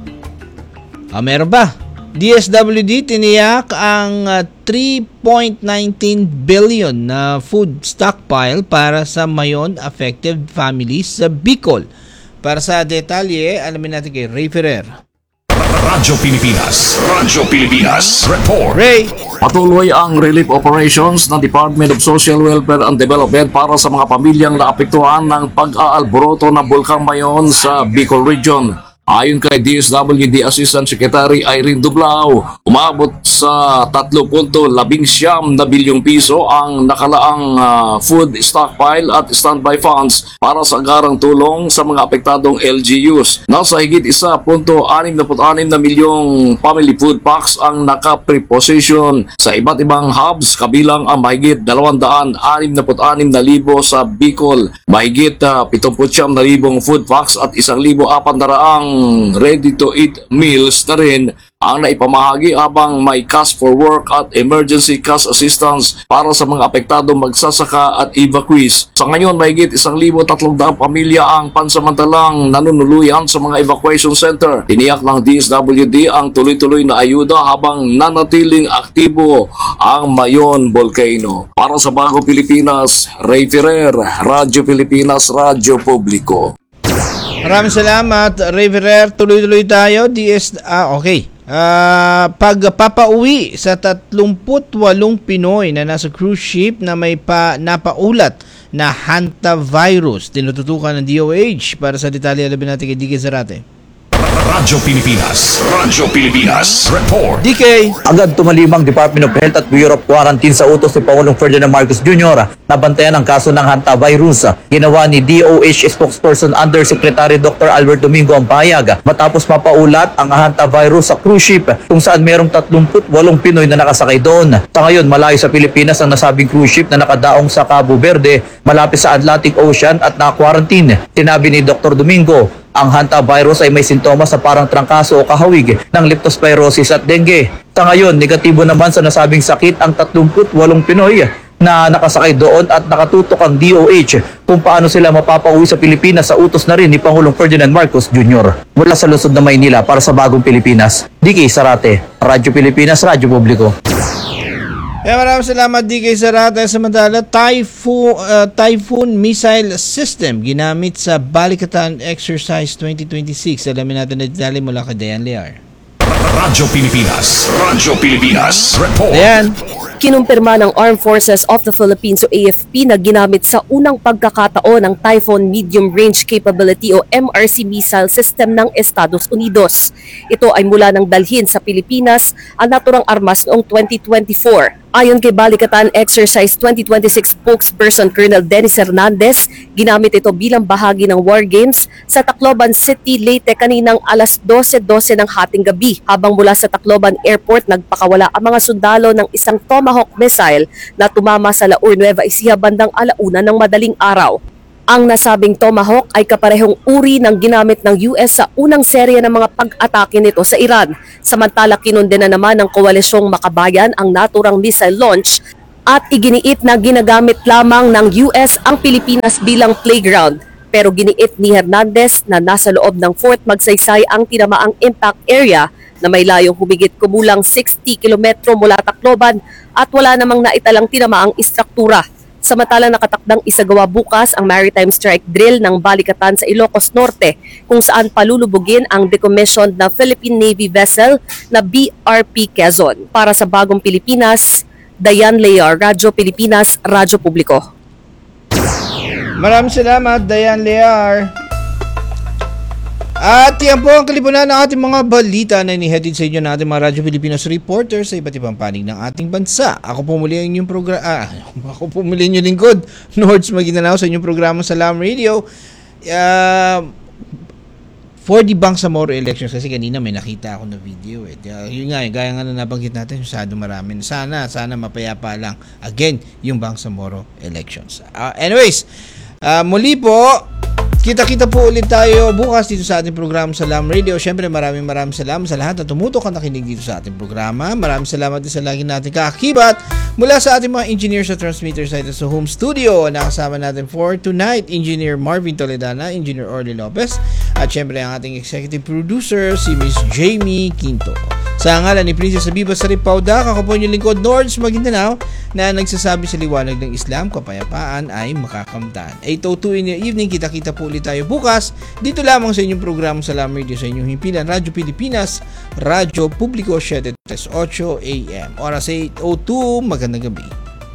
Ah, meron ba? D S W D tiniyak ang uh, three point one nine billion na food stockpile para sa mayon affected families sa Bicol. Para sa detalye, alamin natin kay Ray Ferrer. Radyo Pilipinas. Radyo Pilipinas. Report. Ray. Patuloy ang relief operations ng Department of Social Welfare and Development para sa mga pamilyang naapektuhan ng pag-aalboroto ng Bulkang Mayon sa Bicol Region. Ayon kay D S W D Assistant Secretary Irene Dublao, umabot sa three point one nine na bilyong piso ang nakalaang uh, food stockpile at standby funds para sa agarang tulong sa mga apektadong L G Us. Nasa higit one point six six na milyong family food packs ang naka-preposition sa iba't ibang hubs kabilang ang mahigit two hundred sixty-six na libo sa Bicol, mahigit uh, seventy-nine na libong food packs at one thousand four hundred ready-to-eat meals na rin ang naipamahagi habang may cash for work at emergency cash assistance para sa mga apektadong magsasaka at evacuees. Sa ngayon, mahigit one thousand three hundred pamilya ang pansamantalang nanunuluyan sa mga evacuation center. Tiniyak ng D S W D ang tuloy-tuloy na ayuda habang nanatiling aktibo ang Mayon Volcano. Para sa Bagong Pilipinas, Ray Ferrer, Radyo Pilipinas, Radyo Publiko. Maraming salamat, Ray Ferrer. Tuloy-tuloy tayo. D S ah, okay. Uh, pagpapauwi sa thirty-eight Pinoy na nasa cruise ship na may pa napaulat na hantavirus. Tinututukan ng D O H. Para sa detalye, alamin natin kay D K Zarate. Radyo Pilipinas. Radyo Pilipinas. Report. D K. Agad tumalimang Department of Health at Bureau of Quarantine sa utos ni Pangulong Ferdinand Marcos Junior na bantayan ang kaso ng hantavirus. Ginawa ni D O H spokesperson Undersecretary Doctor Albert Domingo ang pahayag matapos mapaulat ang hantavirus sa cruise ship kung saan merong thirty-eight Pinoy na nakasakay doon. Sa ngayon, malayo sa Pilipinas ang nasabing cruise ship na nakadaong sa Cabo Verde malapit sa Atlantic Ocean at naka-quarantine. Sinabi ni Doctor Domingo, ang hantavirus ay may sintomas sa parang trangkaso o kahawig ng leptospirosis at dengue. Sa ngayon, negatibo naman sa nasabing sakit ang thirty-eight Pinoy na nakasakay doon at nakatutok ang D O H kung paano sila mapapauwi sa Pilipinas sa utos na rin ni Pangulong Ferdinand Marcos Junior Mula sa lungsod ng Maynila para sa Bagong Pilipinas, D K Zarate, Radyo Pilipinas, Radyo Publiko. Eh, maraming salamat D K Zarate. Samantala, Typhoon, uh, Typhoon Missile System ginamit sa Balikatan Exercise twenty twenty-six. Alamin natin na detalye mula kay Dayan Lear. Radyo Pilipinas. Radyo Pilipinas. Report. Dayan. Kinumpirma ng Armed Forces of the Philippines o A F P na ginamit sa unang pagkakataon ng Typhoon Medium Range Capability o M R C missile system ng Estados Unidos. Ito ay mula ng dalhin sa Pilipinas ang naturang armas noong twenty twenty-four. Ayon kay Balikatan Exercise twenty twenty-six spokesperson Colonel Dennis Hernandez, ginamit ito bilang bahagi ng War Games sa Tacloban City, Leyte kaninang alas twelve twelve ng hating gabi. Habang mula sa Tacloban Airport, nagpakawala ang mga sundalo ng isang Tomahawk missile na tumama sa Laur Nueva Ecija bandang alauna ng madaling araw. Ang nasabing Tomahawk ay kaparehong uri ng ginamit ng U S sa unang serye ng mga pag-atake nito sa Iran. Samantala, kinundena naman ng koalisyong makabayan ang naturang missile launch at iginiit na ginagamit lamang ng U S ang Pilipinas bilang playground. Pero giniit ni Hernandez na nasa loob ng Fort Magsaysay ang tinamaang impact area na may layong humigit kumulang sixty kilometro mula Tacloban at wala namang naitalang tinamaang istruktura. Samantalang nakatakdang isagawa bukas ang maritime strike drill ng Balikatan sa Ilocos Norte kung saan palulubugin ang decommissioned na Philippine Navy vessel na B R P Quezon. Para sa Bagong Pilipinas, Dayan Lear, Radyo Pilipinas, Radyo Publiko. Maraming salamat, Dayan Lear. At yan po ang kalipunan ng ating mga balita na inihatid sa inyo ng ating mga Radyo Pilipinas reporters sa iba't ibang panig ng ating bansa. Ako po muli ang inyong programa, ah, ako po muli inyong lingkod, Nords Maguindanao sa inyong programa Salam Radio. Uh, for the Bangsamoro elections, kasi kanina may nakita ako na video eh. Uh, yun nga, gaya nga na nabanggit natin, masyado marami. Sana, sana mapayapa lang. Again, yung Bangsamoro elections. Uh, anyways, uh, muli po, kita-kita po ulit tayo bukas dito sa ating programa Salam Radio. Siyempre maraming maraming salamat sa lahat na tumutok at nakinig dito sa ating programa. Maraming salamat din sa lagi natin kaakibat mula sa ating mga engineers sa transmitter site at sa home studio. Nakasama natin for tonight, Engineer Marvin Toledana, Engineer Orly Lopez, at siyempre ang ating executive producer, si Miss Jamie Quinto. Sa ngalan ni Princess Abiba Saripauda, ako po yung lingkod Nords Maguindanao na nagsasabi sa liwanag ng Islam, kapayapaan ay makakamtan. eight oh two in the evening, kita-kita po ulit tayo bukas dito lamang sa inyong programa Salam Radio sa inyong himpilan Radyo Pilipinas, Radyo Publiko seven thirty-eight A M. Oras eight oh two, magandang gabi.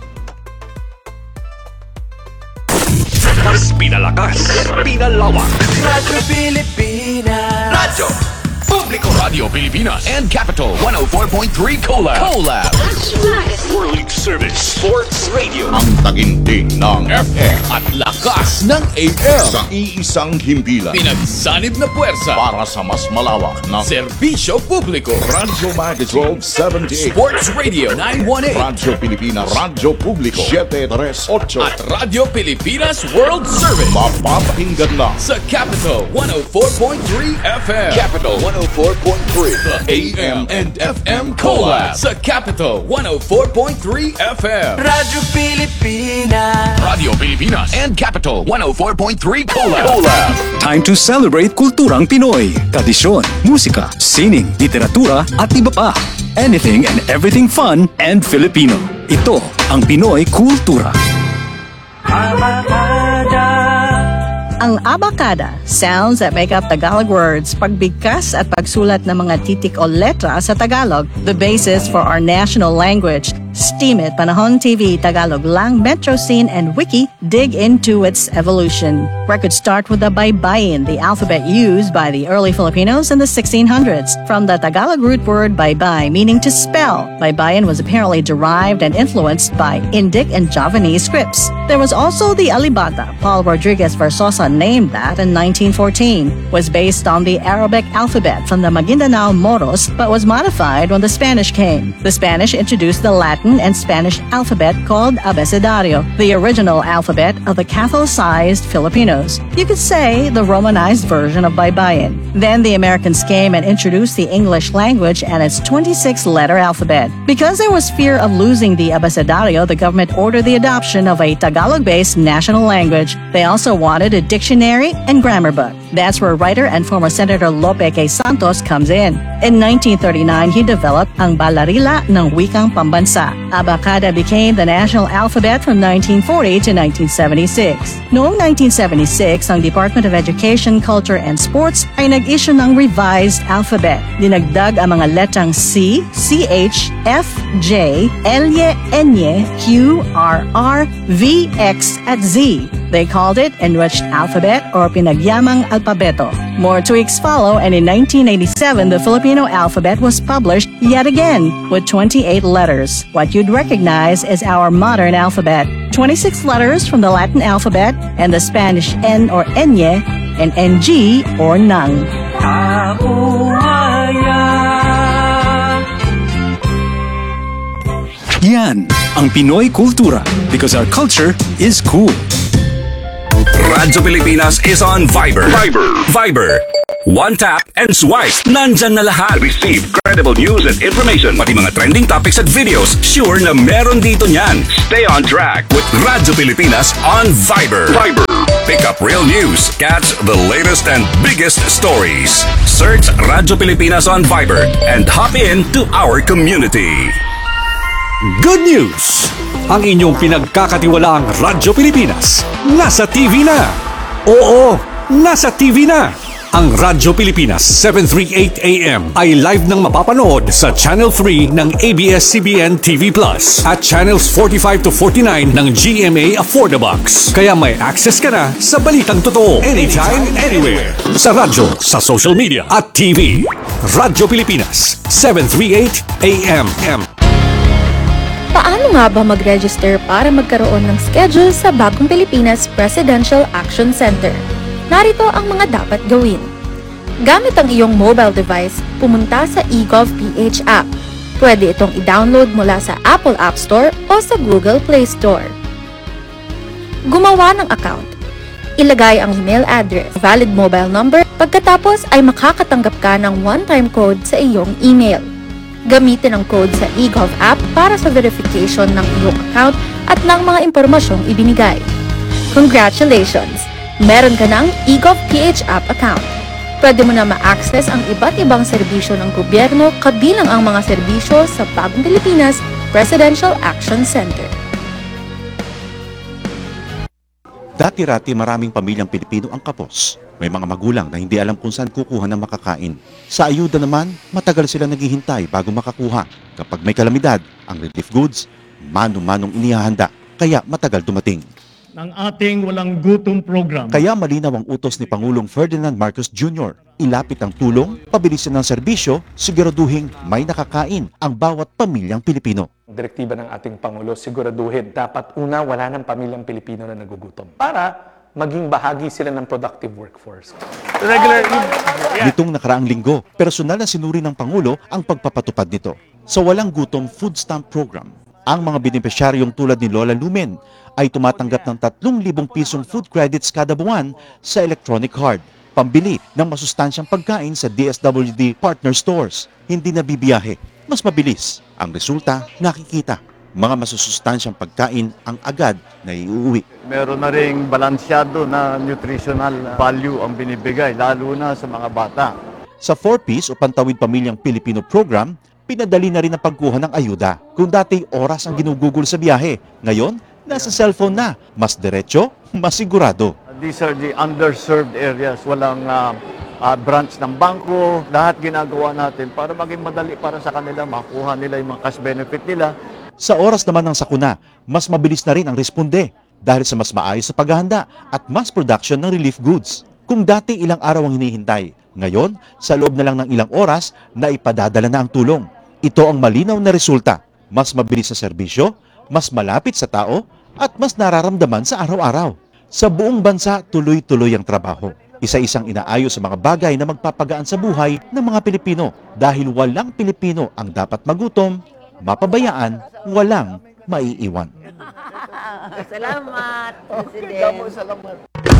Mas pinalakas, pinalawak. Radyo Pilipinas. Radyo Publiko. Radio Pilipinas and Capital one oh four point three Collab. Collab. World Service Sports Radio. Ang taginting ng F M at lakas ng A M. Sa iisang himpilan. Pinagsanib na puwersa Para sa mas malawak na serbisyo publiko. Radyo Magazine twelve seventy-eight. Sports Radio nine eighteen. Radyo Pilipinas. Radyo Publiko seven thirty-eight. At Radio Pilipinas World Service. Mapapakinggan na sa Capital one oh four point three F M. Capital one oh four point three. The A M and F M Collab sa Capital one oh four point three F M. Radyo Pilipinas. Radio Pilipinas and Capital one oh four point three Collab. Collab. Time to celebrate kulturang Pinoy, tradisyon, musika, sining, literatura at iba pa. Anything and everything fun and Filipino. Ito ang Pinoy Kultura. Ang abacada, sounds that make up Tagalog words, pagbigkas at pagsulat ng mga titik o letra sa Tagalog, the basis for our national language. Steam It, Panahon T V, Tagalog Lang, Metro Scene, and Wiki dig into its evolution. Records start with the baybayin, the alphabet used by the early Filipinos in the sixteen hundreds. From the Tagalog root word baybay, meaning to spell, baybayin was apparently derived and influenced by Indic and Javanese scripts. There was also the alibata. Paul Rodriguez Versosa named that in nineteen fourteen. Was based on the Arabic alphabet from the Maguindanao Moros, but was modified when the Spanish came. The Spanish introduced the Latin and Spanish alphabet called abecedario, the original alphabet of the Catholicized Filipinos. You could say the Romanized version of baybayin. Then the Americans came and introduced the English language and its twenty-six letter alphabet. Because there was fear of losing the abecedario, the government ordered the adoption of a Tagalog-based national language. They also wanted a dictionary and grammar book. That's where writer and former Senator Lope K. Santos comes in. In nineteen thirty-nine, he developed ang Balarila ng Wikang Pambansa. Abacada became the national alphabet from nineteen forty to nineteen seventy-six. Noong nineteen seventy-six, ang Department of Education, Culture and Sports ay nag-issue ng revised alphabet. Dinagdag ang mga letrang C, C H, F, J, L, N, Q, R, R, V, X, at Z. They called it Enriched Alphabet or Pinagyamang Alpabeto. More tweaks follow, and in nineteen eighty-seven, the Filipino alphabet was published yet again with twenty-eight letters. What you'd recognize is our modern alphabet. twenty-six letters from the Latin alphabet and the Spanish N or Enye and N G or Nang. Yan ang Pinoy Kultura because our culture is cool. Radyo Pilipinas is on Viber. Viber. Viber. One tap and swipe. Nandyan na lahat. Receive credible news and information. Pati mga trending topics at videos. Sure na meron dito niyan. Stay on track with Radyo Pilipinas on Viber. Viber. Pick up real news. Catch the latest and biggest stories. Search Radyo Pilipinas on Viber and hop in to our community. Good news! Ang inyong pinagkakatiwalaang Radyo Pilipinas nasa T V na. Oo, nasa T V na. Ang Radyo Pilipinas seven thirty-eight A M ay live nang mapapanood sa Channel three ng A B S C B N T V Plus at Channels forty-five to forty-nine ng G M A Affordabox. Kaya may access ka na sa balitang totoo anytime, anywhere. Sa radyo, sa social media at T V. Radyo Pilipinas seven thirty-eight A M. Paano nga ba mag-register para magkaroon ng schedule sa Bagong Pilipinas Presidential Action Center? Narito ang mga dapat gawin. Gamit ang iyong mobile device, pumunta sa eGovPH app. Pwede itong i-download mula sa Apple App Store o sa Google Play Store. Gumawa ng account. Ilagay ang email address, valid mobile number, pagkatapos ay makakatanggap ka ng one-time code sa iyong email. Gamitin ang code sa eGov app para sa verification ng iyong account at ng mga impormasyong ibinigay. Congratulations! Meron ka ng eGovPH app account. Pwede mo na ma-access ang iba't ibang serbisyo ng gobyerno kabilang ang mga serbisyo sa Bagong Pilipinas Presidential Action Center. Dati-rati maraming pamilyang Pilipino ang kapos. May mga magulang na hindi alam kung saan kukuha ng makakain. Sa ayuda naman, matagal sila naghihintay bago makakuha. Kapag may kalamidad, ang relief goods, mano-manong inihahanda, kaya matagal dumating. Ng ating walang gutom program. Kaya malinaw ang utos ni Pangulong Ferdinand Marcos Junior Ilapit ang tulong, pabilisin ng serbisyo, siguraduhin may nakakain ang bawat pamilyang Pilipino. Direktiba ng ating Pangulo, siguraduhin dapat una wala ng pamilyang Pilipino na nagugutom para maging bahagi sila ng productive workforce. Regular. Nitong nakaraang linggo, personal na sinuri ng Pangulo ang pagpapatupad nito. Sa Walang Gutom Food Stamp Program, ang mga benepisyaryong tulad ni Lola Lumen ay tumatanggap ng tatlong libong pisong food credits kada buwan sa electronic card, pambili ng masustansyang pagkain sa D S W D partner stores. Hindi na bibiyahe, mas mabilis. Ang resulta, nakikita. Mga masusustansyang pagkain ang agad na iuwi. Meron na ring balansyado na nutritional value ang binibigay, lalo na sa mga bata. Sa four Ps o Pantawid Pamilyang Pilipino program, pinadali na rin ang pagkuha ng ayuda. Kung dati oras ang ginugugol sa biyahe, ngayon, nasa cellphone na. Mas diretso, mas sigurado. These are the underserved areas. Walang uh, uh, branch ng bangko. Lahat ginagawa natin para maging madali para sa kanila, makuha nila yung mga cash benefit nila. Sa oras naman ng sakuna, mas mabilis na rin ang responde dahil sa mas maayos sa paghahanda at mass production ng relief goods. Kung dati ilang araw ang hinihintay, ngayon, sa loob na lang ng ilang oras, na ipadadala na ang tulong. Ito ang malinaw na resulta. Mas mabilis sa serbisyo, mas malapit sa tao, at mas nararamdaman sa araw-araw. Sa buong bansa, tuloy-tuloy ang trabaho. Isa-isang inaayos sa mga bagay na magpapagaan sa buhay ng mga Pilipino dahil walang Pilipino ang dapat magutom, mapabayaan, walang maiiwan. Salamat, President. Salamat.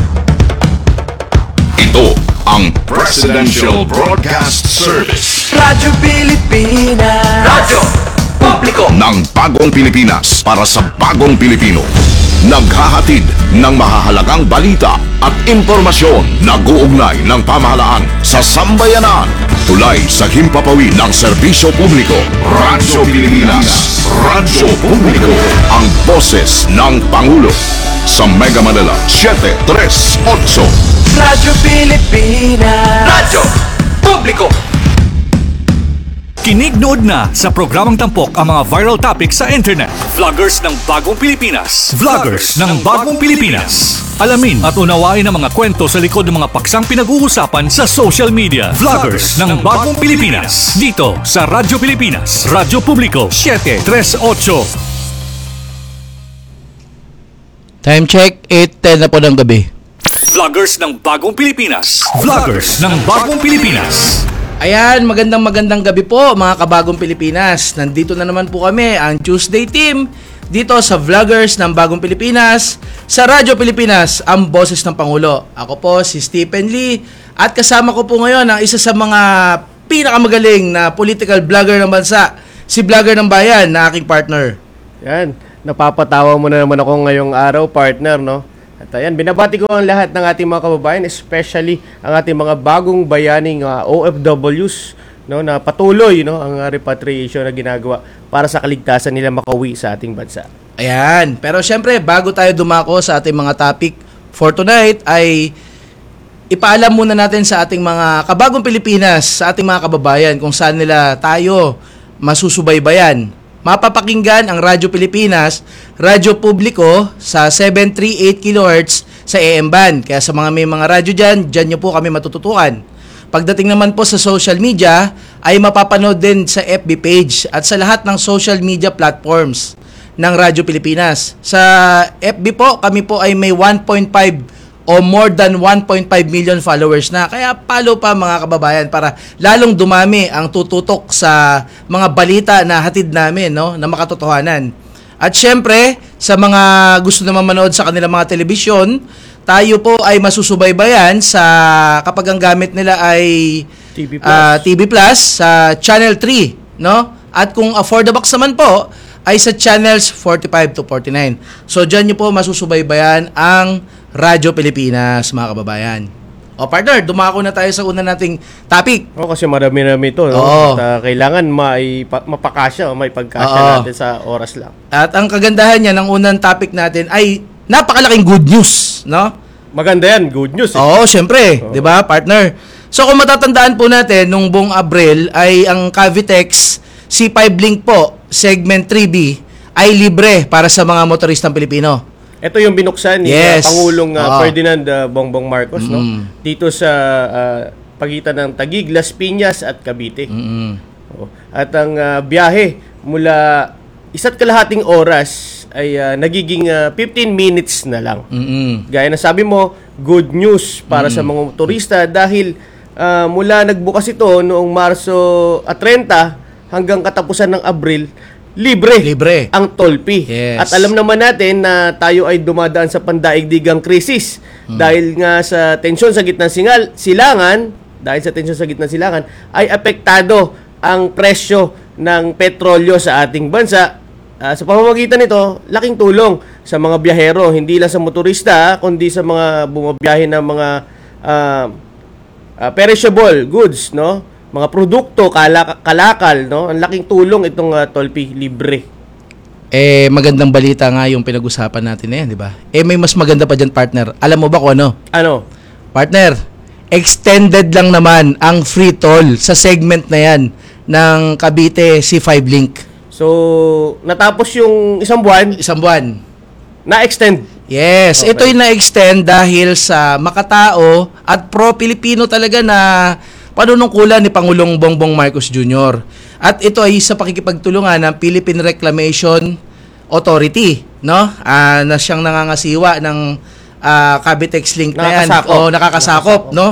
Ito ang Presidential Broadcast Service. Radyo Pilipinas. Radyo Publiko ng Bagong Pilipinas para sa Bagong Pilipino. Naghahatid ng mahahalagang balita at impormasyon na guugnay ng pamahalaan sa sambayanan. Tulay sa himpapawid ng serbisyo publiko. Radyo Pilipinas. Radyo Publiko. Ang boses ng Pangulo. Sa Mega Manila, seven thirty-eight. Radyo Pilipinas. Radyo Publiko. Kinig-nood na sa programang tampok ang mga viral topics sa internet. Vloggers ng Bagong Pilipinas. Vloggers ng Bagong Pilipinas. Alamin at unawain ang mga kwento sa likod ng mga paksang pinag-uusapan sa social media. Vloggers ng Bagong Pilipinas. Dito sa Radyo Pilipinas. Radyo Publiko seven thirty-eight. Time check, eight ten na po ng gabi. Vloggers ng Bagong Pilipinas. Vloggers ng Bagong Pilipinas. Ayan, magandang magandang gabi po mga kabagong Pilipinas. Nandito na naman po kami, ang Tuesday team, dito sa Vloggers ng Bagong Pilipinas, sa Radyo Pilipinas, ang boses ng Pangulo. Ako po si Stephen Lee at kasama ko po ngayon ang isa sa mga pinakamagaling na political vlogger ng bansa, si Vlogger ng Bayan na aking partner. Yan, napapatawa mo na naman ako ngayong araw, partner, no? At ayan, binabati ko ang lahat ng ating mga kababayan, especially ang ating mga bagong bayaning uh, O F Ws, no, na patuloy, no, ang uh, repatriation na ginagawa para sa kaligtasan nila makauwi sa ating bansa. Ayan, pero syempre bago tayo dumako sa ating mga topic for tonight ay ipaalam muna natin sa ating mga kabagong Pilipinas, sa ating mga kababayan kung saan nila tayo masusubaybayan. Mapapakinggan ang Radyo Pilipinas, Radyo Publiko sa seven thirty-eight kilohertz sa A M band. Kaya sa mga may mga radyo dyan, dyan nyo po kami matututukan. Pagdating naman po sa social media, ay mapapanood din sa F B page at sa lahat ng social media platforms ng Radyo Pilipinas. Sa F B po, kami po ay may one point five o more than one point five million followers na. Kaya follow pa mga kababayan para lalong dumami ang tututok sa mga balita na hatid namin, no, na makatotohanan. At syempre, sa mga gusto naman manood sa kanilang mga telebisyon, tayo po ay masusubaybayan sa kapag ang gamit nila ay T V Plus, uh, T V Plus sa Channel three, no? At kung afford the box naman po, ay sa channels forty-five to forty-nine. So diyan niyo po masusubaybayan ang Radyo Pilipinas, mga kababayan. O partner, dumako na tayo sa una nating topic. O, kasi marami-rami ito. No? Oo. At, uh, kailangan mai, pa, mapakasya o may pagkasya Oo. natin sa oras lang. At ang kagandahan niya ng unang topic natin ay napakalaking good news, no? Maganda yan, good news. Eh. Oo, syempre, 'di ba, partner? So kung matatandaan po natin nung buong Abril ay ang Cavitex C five Link po, segment three B ay libre para sa mga motoristang Pilipino. Ito yung binuksan ni Yes. uh, Pangulong uh, Oo. Ferdinand uh, Bongbong Marcos, no? Mm. Dito sa uh, pagitan ng Taguig, Las Piñas at Cavite. Mm. Oo. At ang uh, biyahe mula isa't kalahating oras ay uh, nagiging uh, fifteen minutes na lang. Mm-mm. Gaya na sabi mo, good news para Mm. sa mga motorista dahil uh, mula nagbukas ito noong Marso at thirty hanggang katapusan ng Abril, libre, libre ang toll fee. Yes. At alam naman natin na tayo ay dumadaan sa pandaigdigang krisis Hmm. dahil nga sa tensyon sa gitnang singal, silangan, dahil sa tensyon sa gitnang silangan, ay apektado ang presyo ng petrolyo sa ating bansa. Uh, sa pamamagitan nito, laking tulong sa mga biyahero, hindi lang sa motorista, kundi sa mga bumabiyahe ng mga uh, uh, perishable goods, no? Mga produkto, kalak- kalakal, no? Ang laking tulong itong uh, toll fee libre. Eh, magandang balita nga yung pinag-usapan natin na yan, di ba? Eh, may mas maganda pa dyan, partner. Alam mo ba kung ano? Ano? Partner, extended lang naman ang free toll sa segment na yan ng Cavite C five Link. So, natapos yung isang buwan? Isang buwan. Na-extend? Yes, Okay. ito'y na-extend dahil sa makatao at pro-Pilipino talaga na panunungkulan ni Pangulong Bongbong Marcos Junior At ito ay sa pakikipagtulungan ng Philippine Reclamation Authority, no? Ah, na siyang nangangasiwa ng uh, Cavitex Link na yan. Nakakasakop. O nakakasakop, no?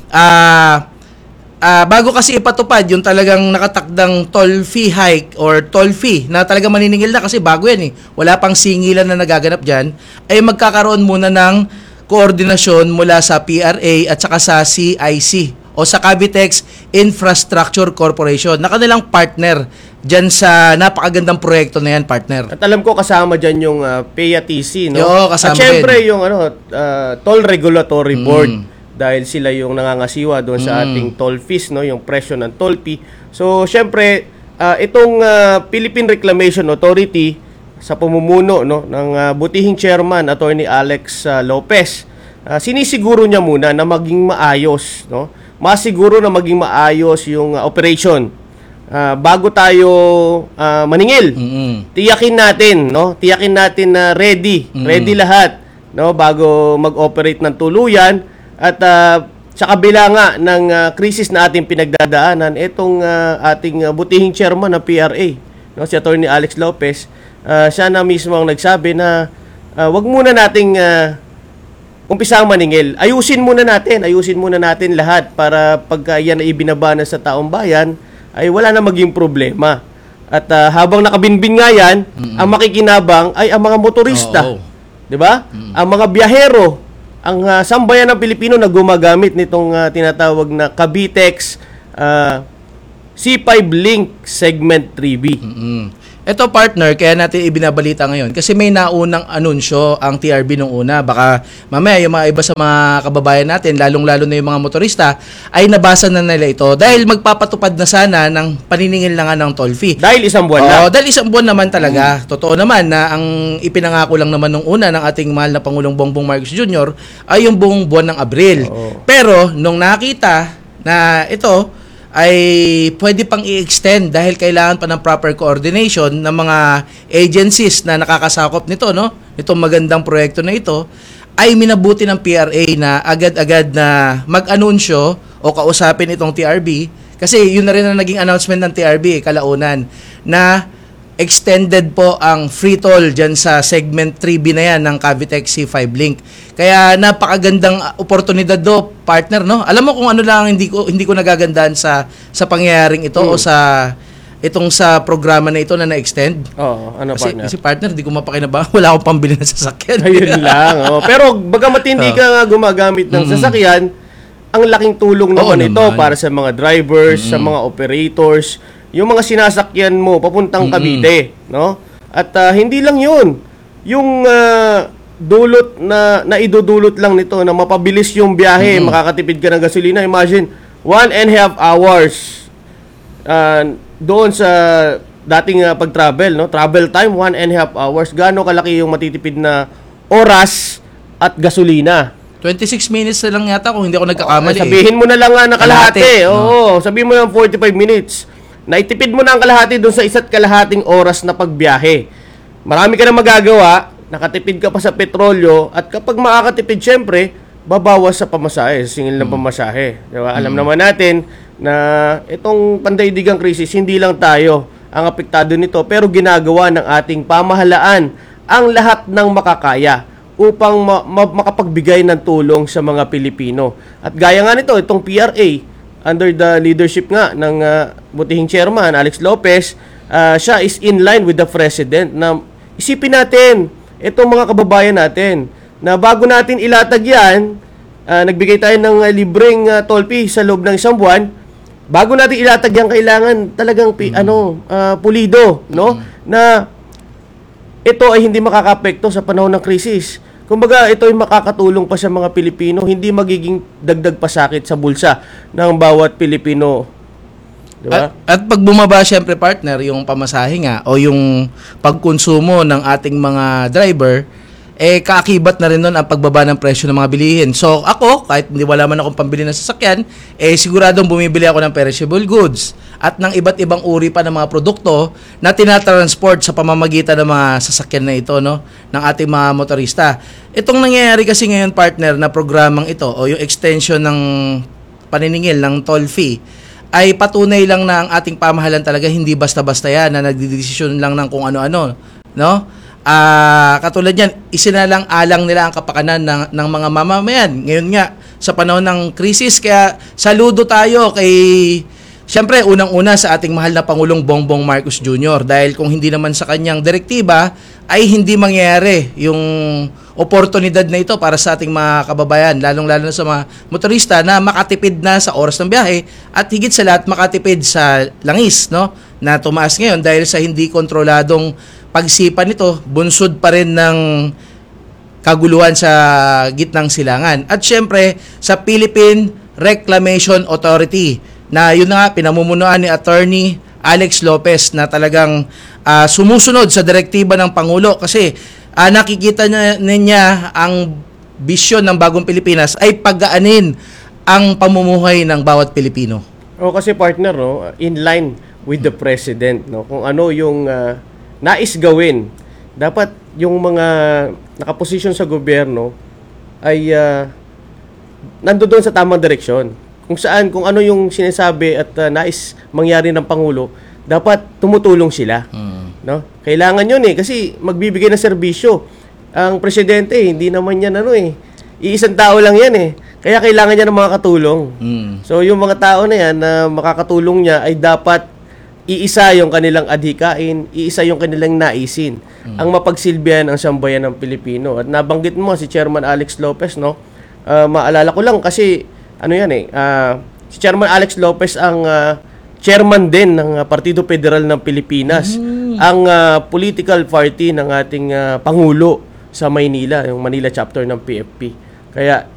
Ah, ah, bago kasi ipatupad yung talagang nakatakdang toll fee hike or toll fee na talagang maniningil na kasi bago yan eh. Wala pang singilan na nagaganap dyan, ay magkakaroon muna ng koordinasyon mula sa P R A at saka sa C I C o sa Cavitex Infrastructure Corporation na kanilang partner dyan sa napakagandang proyekto na yan, partner. At alam ko kasama dyan yung uh, P A T C, no? Yo, kasama At syempre din. yung ano, uh, Toll Regulatory Mm. Board dahil sila yung nangangasiwa doon sa Mm. ating toll fees, no? Yung presyo ng toll fee. So, syempre, uh, itong uh, Philippine Reclamation Authority sa pamumuno, no, ng uh, butihing chairman, Attorney Alex uh, Lopez, uh, sinisiguro niya muna na maging maayos, no? Masiguro na maging maayos yung uh, operation. Uh, bago tayo uh, maningil, Mm-hmm. tiyakin natin, no? Tiyakin natin na ready, Mm. ready lahat, no, bago mag-operate ng tuluyan at uh, sa kabila nga ng uh, krisis na ating pinagdadaanan, itong uh, ating uh, butihing chairman ng P R A, no, si Attorney Alex Lopez, uh, siya na mismo ang nagsabi na uh, wag muna nating uh, umpisang maningil. Ayusin muna natin, ayusin muna natin lahat para pagka yan ay ibinaba na sa taong bayan, ay wala na maging problema. At uh, habang nakabinbin nga yan, mm-hmm. ang makikinabang ay ang mga motorista. Oo. 'Di ba? Mm-hmm. Ang mga biyahero, ang uh, sambayan ng Pilipino na gumagamit nitong uh, tinatawag na Cavitex uh, C five Link Segment three B. Mm-hmm. Ito partner, kaya natin ibinabalita ngayon kasi may naunang anunsyo ang T R B nung una. Baka mamaya yung mga iba sa mga kababayan natin, lalong-lalo na yung mga motorista, ay nabasa na nila ito dahil magpapatupad na sana ng paniningil na nga ng toll fee. Dahil isang buwan Oo, na. dahil isang buwan naman talaga. Totoo naman na ang ipinangako lang naman nung una ng ating mahal na Pangulong Bongbong Marcos Junior ay yung buong buwan ng Abril. Oo. Pero nung nakita na ito ay pwede pang i-extend dahil kailangan pa ng proper coordination ng mga agencies na nakakasakop nito, no? Itong magandang proyekto na ito, ay minabuti ng P R A na agad-agad na mag-anunsyo o kausapin itong T R B kasi yun na rin ang naging announcement ng T R B, eh, kalaunan, na extended po ang free toll dyan sa segment three B na yan ng Cavitex C five Link. Kaya napakagandang oportunidad do, partner, no? Alam mo kung ano lang hindi ko hindi ko nagagandahan sa sa pangyayaring ito Hmm. o sa itong sa programa na ito na na-extend. Oo, ano Kasi, partner? kasi partner, hindi ko mapakinabangan. Wala akong pambili ng sasakyan. Ayun lang. Oh. Pero bagamat hindi Oh. ka nga gumagamit ng Mm-mm. sasakyan, ang laking tulong Oo naman ito naman. para sa mga drivers, Mm-mm. sa mga operators, yung mga sinasakyan mo papuntang Cavite, no? At ah, hindi lang 'yun. Yung ah, dulot na naidudulot lang nito na mapabilis yung biyahe, Mm-mm. makakatipid ka ng gasolina. Imagine, one and a half hours ah, doon sa dating ah, pag-travel, no? Travel time one and a half hours. Gaano kalaki yung matitipid na oras at gasolina? twenty-six minutes na lang yata kung hindi ako nagkakamali. Ay, sabihin mo na lang nga na kalahati. Kalahati. Oo, sabihin mo lang forty-five minutes. Naitipid mo na ang kalahati doon sa isa't kalahating oras na pagbiyahe. Marami ka na magagawa, nakatipid ka pa sa petrolyo, at kapag makakatipid, syempre, babawas sa pamasahe, sa singil ng pamasahe. Diba? Alam naman natin na itong pandaigdigang krisis, hindi lang tayo ang apektado nito, pero ginagawa ng ating pamahalaan ang lahat ng makakaya upang ma- ma- makapagbigay ng tulong sa mga Pilipino. At gaya nga nito, itong P R A, under the leadership nga ng uh, butihing chairman, Alex Lopez, uh, siya is in line with the President na isipin natin, itong mga kababayan natin, na bago natin ilatag yan, uh, nagbigay tayo ng uh, libreng uh, toll fee sa loob ng isang buwan, bago natin ilatag yan, kailangan talagang pi- ano, uh, pulido, no? Na ito ay hindi makakapekto sa panahon ng krisis. Kumbaga, ito ay makakatulong pa sa mga Pilipino, hindi magiging dagdag pasakit sa bulsa ng bawat Pilipino. Diba? At, at pag bumaba syempre partner yung pamasahe nga o yung pagkonsumo ng ating mga driver, eh kaakibat na rin nun ang pagbaba ng presyo ng mga bilihin. So ako, kahit hindi wala man akong pambili ng sasakyan, eh siguradong bumibili ako ng perishable goods at ng iba't ibang uri pa ng mga produkto na tinatransport sa pamamagitan ng mga sasakyan na ito, no, ng ating mga motorista. Itong nangyayari kasi ngayon partner na programang ito o yung extension ng paniningil ng toll fee ay patunay lang na ang ating pamahalan talaga hindi basta-basta yan na nagdidesisyon lang ng kung ano-ano, no? Ah, katulad yan, isinalang-alang nila ang kapakanan ng, ng mga mamamayan. Ngayon nga, sa panahon ng krisis, kaya saludo tayo kay, siyempre, unang-una sa ating mahal na Pangulong Bongbong Marcos Junior Dahil kung hindi naman sa kanyang direktiba, ay hindi mangyayari yung oportunidad na ito para sa ating mga kababayan, lalong-lalo na sa mga motorista na makatipid na sa oras ng biyahe at higit sa lahat makatipid sa langis, no, na tumaas ngayon dahil sa hindi kontroladong pagsipa nito, bunsod pa rin ng kaguluhan sa gitnang silangan. At syempre, sa Philippine Reclamation Authority, na yun na nga, pinamumunuan ni Attorney Alex Lopez na talagang uh, sumusunod sa direktiba ng Pangulo kasi uh, nakikita niya, niya ang bisyon ng Bagong Pilipinas ay pagaanin ang pamumuhay ng bawat Pilipino. O kasi partner, no, in line with the President, no, kung ano yung uh, nais gawin, dapat yung mga nakaposisyon sa gobyerno ay uh, nandoon sa tamang direksyon. Kung saan, kung ano yung sinasabi at uh, nais mangyari ng Pangulo, dapat tumutulong sila. Mm. No? Kailangan yun eh, kasi magbibigay ng serbisyo. Ang presidente, hindi naman yan ano eh. Iisang tao lang yan eh. Kaya kailangan niya ng mga katulong. Mm. So yung mga tao na yan na makakatulong niya ay dapat iisa yung kanilang adhikain, iisa yung kanilang naisin. Mm. Ang mapagsilbihan ang sambayan ng Pilipino. At nabanggit mo si Chairman Alex Lopez, no? Uh, maalala ko lang kasi ano yan eh, uh, si Chairman Alex Lopez ang uh, chairman din ng uh, Partido Federal ng Pilipinas, mm. ang uh, political party ng ating uh, Pangulo sa Maynila, yung Manila chapter ng P F P. Kaya